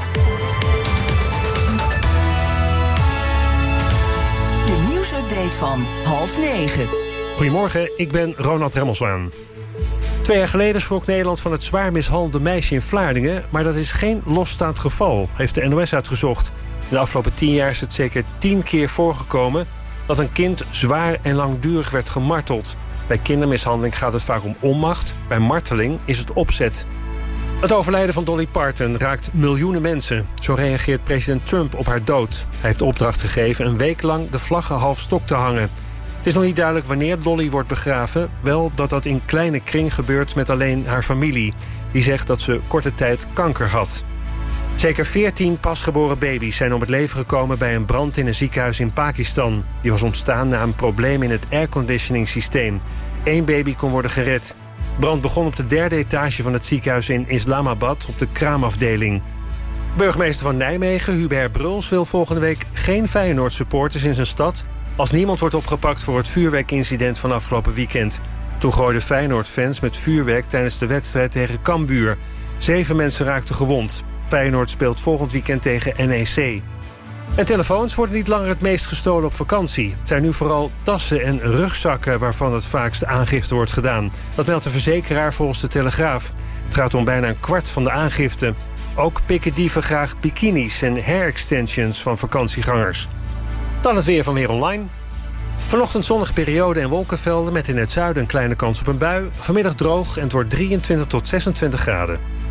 De nieuwsupdate van half negen. Goedemorgen, ik ben Ronald Remmelswaan. Twee jaar geleden schrok Nederland van het zwaar mishandelde meisje in Vlaardingen, maar dat is geen losstaand geval, heeft de N O S uitgezocht. In de afgelopen tien jaar is het zeker tien keer voorgekomen dat een kind zwaar en langdurig werd gemarteld. Bij kindermishandeling gaat het vaak om onmacht. Bij marteling is het opzet. Het overlijden van Dolly Parton raakt miljoenen mensen. Zo reageert president Trump op haar dood. Hij heeft de opdracht gegeven een week lang de vlaggen half stok te hangen. Het is nog niet duidelijk wanneer Dolly wordt begraven. Wel dat dat in kleine kring gebeurt met alleen haar familie. Die zegt dat ze korte tijd kanker had. Zeker veertien pasgeboren baby's zijn om het leven gekomen bij een brand in een ziekenhuis in Pakistan. Die was ontstaan na een probleem in het airconditioning-systeem. Eén baby kon worden gered. De brand begon op de derde etage van het ziekenhuis in Islamabad op de kraamafdeling. Burgemeester van Nijmegen, Hubert Bruls, wil volgende week geen Feyenoord-supporters in zijn stad als niemand wordt opgepakt voor het vuurwerkincident van afgelopen weekend. Toen gooiden Feyenoord-fans met vuurwerk tijdens de wedstrijd tegen Cambuur. Zeven mensen raakten gewond. Feyenoord speelt volgend weekend tegen N E C. En telefoons worden niet langer het meest gestolen op vakantie. Het zijn nu vooral tassen en rugzakken waarvan het vaakst aangifte wordt gedaan. Dat meldt de verzekeraar volgens de Telegraaf. Het gaat om bijna een kwart van de aangifte. Ook pikken dieven graag bikinis en hair extensions van vakantiegangers. Dan het weer van Weer Online. Vanochtend zonnige periode en wolkenvelden met in het zuiden een kleine kans op een bui. Vanmiddag droog en het wordt drieëntwintig tot zesentwintig graden.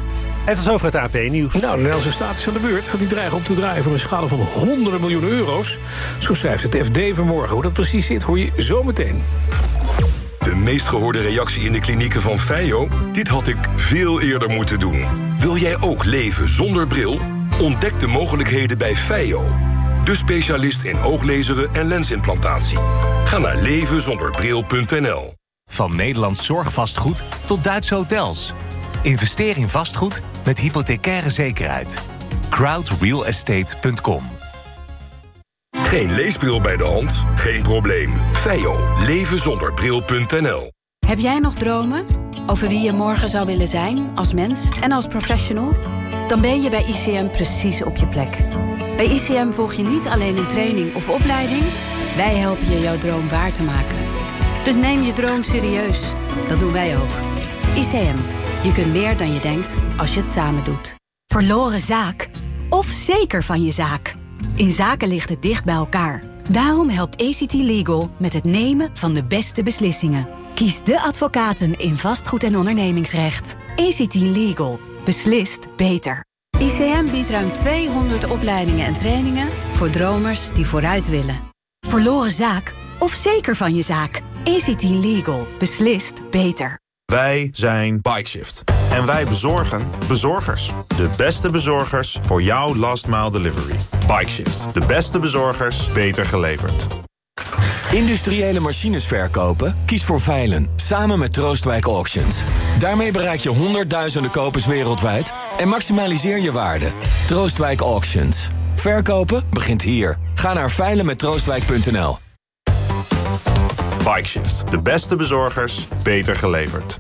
En tot zover het A P-nieuws. Nou, de Nederlandse staat is aan de beurt, want die dreigen op te draaien voor een schade van honderden miljoenen euro's. Zo schrijft het F D vanmorgen. Hoe dat precies zit, hoor je zo meteen. De meest gehoorde reactie in de klinieken van Feio? Dit had ik veel eerder moeten doen. Wil jij ook leven zonder bril? Ontdek de mogelijkheden bij Feio. De specialist in ooglezeren en lensimplantatie. Ga naar leven zonder bril punt n l. Van Nederlands zorgvastgoed tot Duitse hotels. Investeer in vastgoed met hypothecaire zekerheid. crowd real estate punt com. Geen leesbril bij de hand? Geen probleem. Feio. leven zonder bril punt n l. Heb jij nog dromen over wie je morgen zou willen zijn als mens en als professional? Dan ben je bij I C M precies op je plek. Bij I C M volg je niet alleen een training of opleiding. Wij helpen je jouw droom waar te maken. Dus neem je droom serieus. Dat doen wij ook. I C M. Je kunt meer dan je denkt als je het samen doet. Verloren zaak? Of zeker van je zaak? In zaken ligt het dicht bij elkaar. Daarom helpt A C T Legal met het nemen van de beste beslissingen. Kies de advocaten in vastgoed- en ondernemingsrecht. A C T Legal. Beslist beter. I C M biedt ruim tweehonderd opleidingen en trainingen voor dromers die vooruit willen. Verloren zaak? Of zeker van je zaak? A C T Legal. Beslist beter. Wij zijn Bikeshift. En wij bezorgen bezorgers. De beste bezorgers voor jouw last mile delivery. Bikeshift. De beste bezorgers, beter geleverd. Industriële machines verkopen? Kies voor Veilen, samen met Troostwijk Auctions. Daarmee bereik je honderdduizenden kopers wereldwijd en maximaliseer je waarde. Troostwijk Auctions. Verkopen begint hier. Ga naar veilen met troostwijk punt n l. Bikeshift. De beste bezorgers, beter geleverd.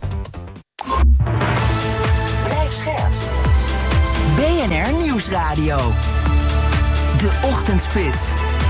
Blijf scherp. B N R Nieuwsradio. De Ochtendspits.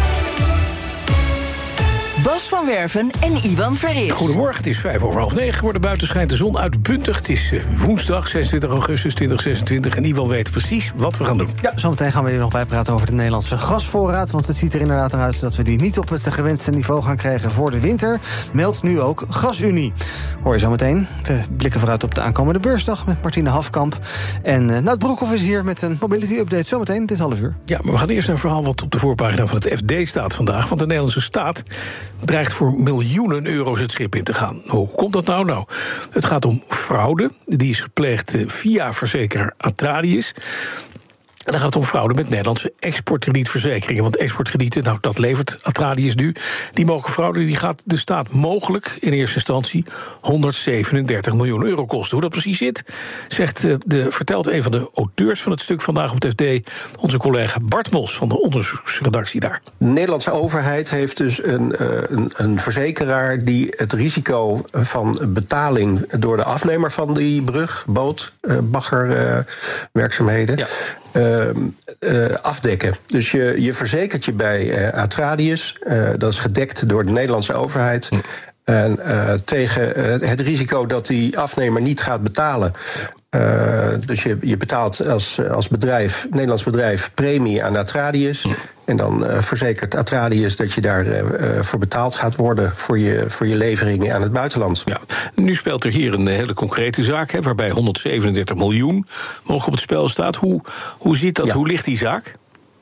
Bas van Werven en Iwan Verrips. Goedemorgen, het is vijf over half negen geworden. Buiten schijnt de zon uitbuntig. Het is uh, woensdag, zesentwintig augustus tweeduizend zesentwintig. En Iwan weet precies wat we gaan doen. Ja, zometeen gaan we hier nog bijpraten over de Nederlandse gasvoorraad. Want het ziet er inderdaad naar uit dat we die niet op het gewenste niveau gaan krijgen voor de winter. Meldt nu ook GasUnie. Hoor je zometeen. We blikken vooruit op de aankomende beursdag met Martine Hafkamp. En uh, Nout Broekhoff is hier met een mobility update zometeen dit half uur. Ja, maar we gaan eerst naar een verhaal wat op de voorpagina van het F D staat vandaag. Want de Nederlandse staat dreigt voor miljoenen euro's het schip in te gaan. Hoe komt dat nou? Nou, het gaat om fraude. Die is gepleegd via verzekeraar Atradius. En dan gaat het om fraude met Nederlandse exportkredietverzekeringen. Want exportkredieten, nou, dat levert Atradius nu. Die mogen fraude, die gaat de staat mogelijk in eerste instantie honderdzevenendertig miljoen euro kosten. Hoe dat precies zit, zegt de, vertelt een van de auteurs van het stuk vandaag op het F D, onze collega Bart Mos van de onderzoeksredactie daar. De Nederlandse overheid heeft dus een, een, een verzekeraar die het risico van betaling door de afnemer van die brug, boot, baggerwerkzaamheden, ja. Uh, uh, afdekken. Dus je, je verzekert je bij uh, Atradius. Uh, dat is gedekt door de Nederlandse overheid. Hm. En uh, tegen uh, het risico dat die afnemer niet gaat betalen. Uh, dus je, je betaalt als, als bedrijf, Nederlands bedrijf, premie aan Atradius. Hm. En dan uh, verzekert Atradius dat je daarvoor uh, voor betaald gaat worden voor je, voor je leveringen aan het buitenland. Ja. Nu speelt er hier een hele concrete zaak, hè, waarbij honderdzevenendertig miljoen mogelijk op het spel staat. Hoe, hoe zit dat? Ja. Hoe ligt die zaak?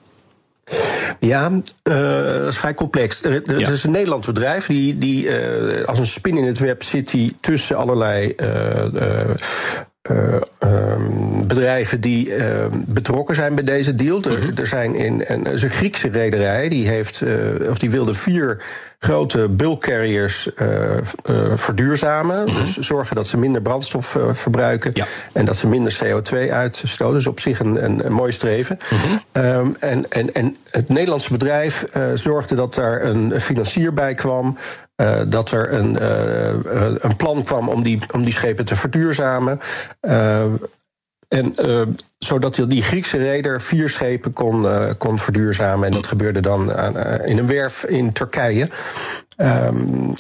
Ja, uh, dat is vrij complex. Er, er ja. is een Nederlands bedrijf die, die uh, als een spin in het web zit die tussen allerlei Uh, uh, Uh, um, bedrijven die uh, betrokken zijn bij deze deal. Er, mm-hmm. er zijn in een, er is een Griekse rederij die heeft, uh, of die wilde vier grote bulk carriers uh, uh, verduurzamen. Mm-hmm. Dus zorgen dat ze minder brandstof uh, verbruiken. Ja. En dat ze minder C O twee uitstoten. Dus op zich een, een, een mooi streven. Mm-hmm. Um, en, en, en het Nederlandse bedrijf uh, zorgde dat daar een financier bij kwam. Uh, dat er een, uh, een plan kwam om die, om die schepen te verduurzamen. Uh, en uh, zodat die Griekse reder vier schepen kon, uh, kon verduurzamen. En dat gebeurde dan aan, uh, in een werf in Turkije. Um,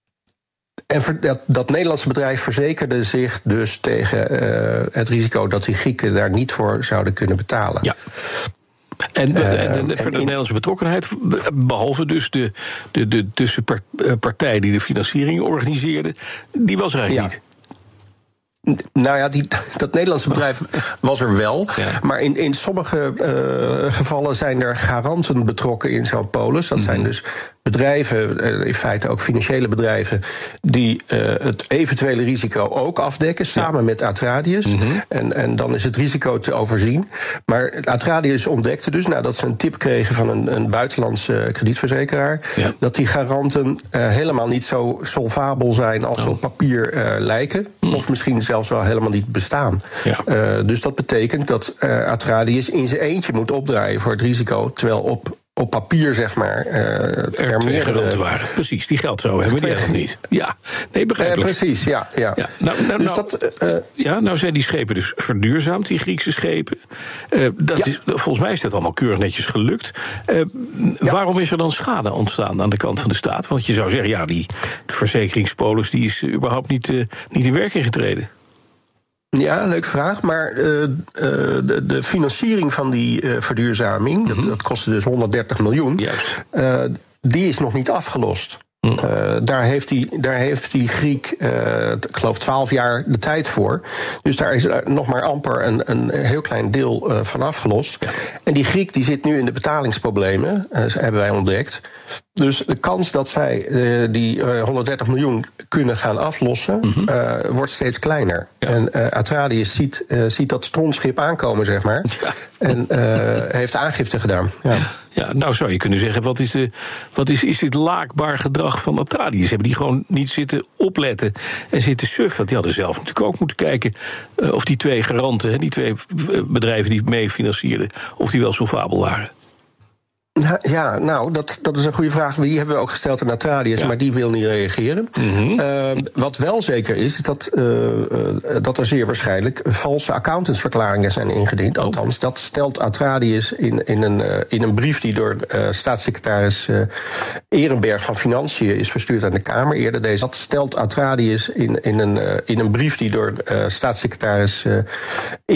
en ver, dat, dat Nederlandse bedrijf verzekerde zich dus tegen uh, het risico dat die Grieken daar niet voor zouden kunnen betalen. Ja. En, uh, en, en, en voor de Nederlandse betrokkenheid, behalve dus de, de, de tussenpartij die de financiering organiseerde, die was er eigenlijk ja. niet. Nou ja, die, dat Nederlandse bedrijf was er wel. Ja. Maar in, in sommige uh, gevallen zijn er garanten betrokken in zo'n polis. Dat mm-hmm. zijn dus bedrijven, uh, in feite ook financiële bedrijven, die uh, het eventuele risico ook afdekken, samen ja. met Atradius. Mm-hmm. En, en dan is het risico te overzien. Maar Atradius ontdekte dus, nadat ze een tip kregen van een, een buitenlandse kredietverzekeraar, ja. dat die garanten uh, helemaal niet zo solvabel zijn als ze oh. op papier uh, lijken. Mm. Of misschien zelfs wel helemaal niet bestaan. Ja. Uh, dus dat betekent dat uh, Atradius in zijn eentje moet opdraaien voor het risico, terwijl op op papier, zeg maar, uh, er, er twee garanten waren. Precies, die geld zo hebben die nog niet. Ja, nee, begrijpelijk. Uh, precies, ja. ja. ja. Nou, nou, dus nou, dat, uh, ja, nou zijn die schepen dus verduurzaamd, die Griekse schepen. Uh, dat ja. is, volgens mij is dat allemaal keurig netjes gelukt. Uh, ja. Waarom is er dan schade ontstaan aan de kant van de staat? Want je zou zeggen, ja, die verzekeringspolis die is überhaupt niet, uh, niet in werking getreden. Ja, leuke vraag. Maar uh, uh, de, de financiering van die uh, verduurzaming, mm-hmm. dat, dat kostte dus honderddertig miljoen, uh, die is nog niet afgelost. Uh, daar, heeft die, daar heeft die Griek, uh, ik geloof, twaalf jaar de tijd voor. Dus daar is nog maar amper een, een heel klein deel uh, van afgelost. Ja. En die Griek die zit nu in de betalingsproblemen, uh, hebben wij ontdekt. Dus de kans dat zij uh, die uh, honderddertig miljoen kunnen gaan aflossen, mm-hmm. uh, wordt steeds kleiner. Ja. En uh, Atradius ziet, uh, ziet dat strontschip aankomen, zeg maar. Ja. En uh, heeft aangifte gedaan. Ja. Ja, nou zou je kunnen zeggen, wat is, de, wat is, is dit laakbaar gedrag van Atradius? Hebben die gewoon niet zitten opletten en zitten suffen? Die hadden zelf natuurlijk ook moeten kijken uh, of die twee garanten, die twee bedrijven die mee financierden, of die wel solvabel waren. Ja, nou, dat, dat is een goede vraag. Die hebben we ook gesteld aan Atradius, ja. maar die wil niet reageren. Mm-hmm. Uh, wat wel zeker is, is dat, uh, uh, dat er zeer waarschijnlijk valse accountantsverklaringen zijn ingediend. Oh. Althans, dat stelt Atradius in, in, een, uh, in een brief die door uh, staatssecretaris uh, Ehrenberg van Financiën is verstuurd aan de Kamer. Eerder deze. Dat stelt Atradius in, in, een, uh, in een brief die door uh, staatssecretaris uh,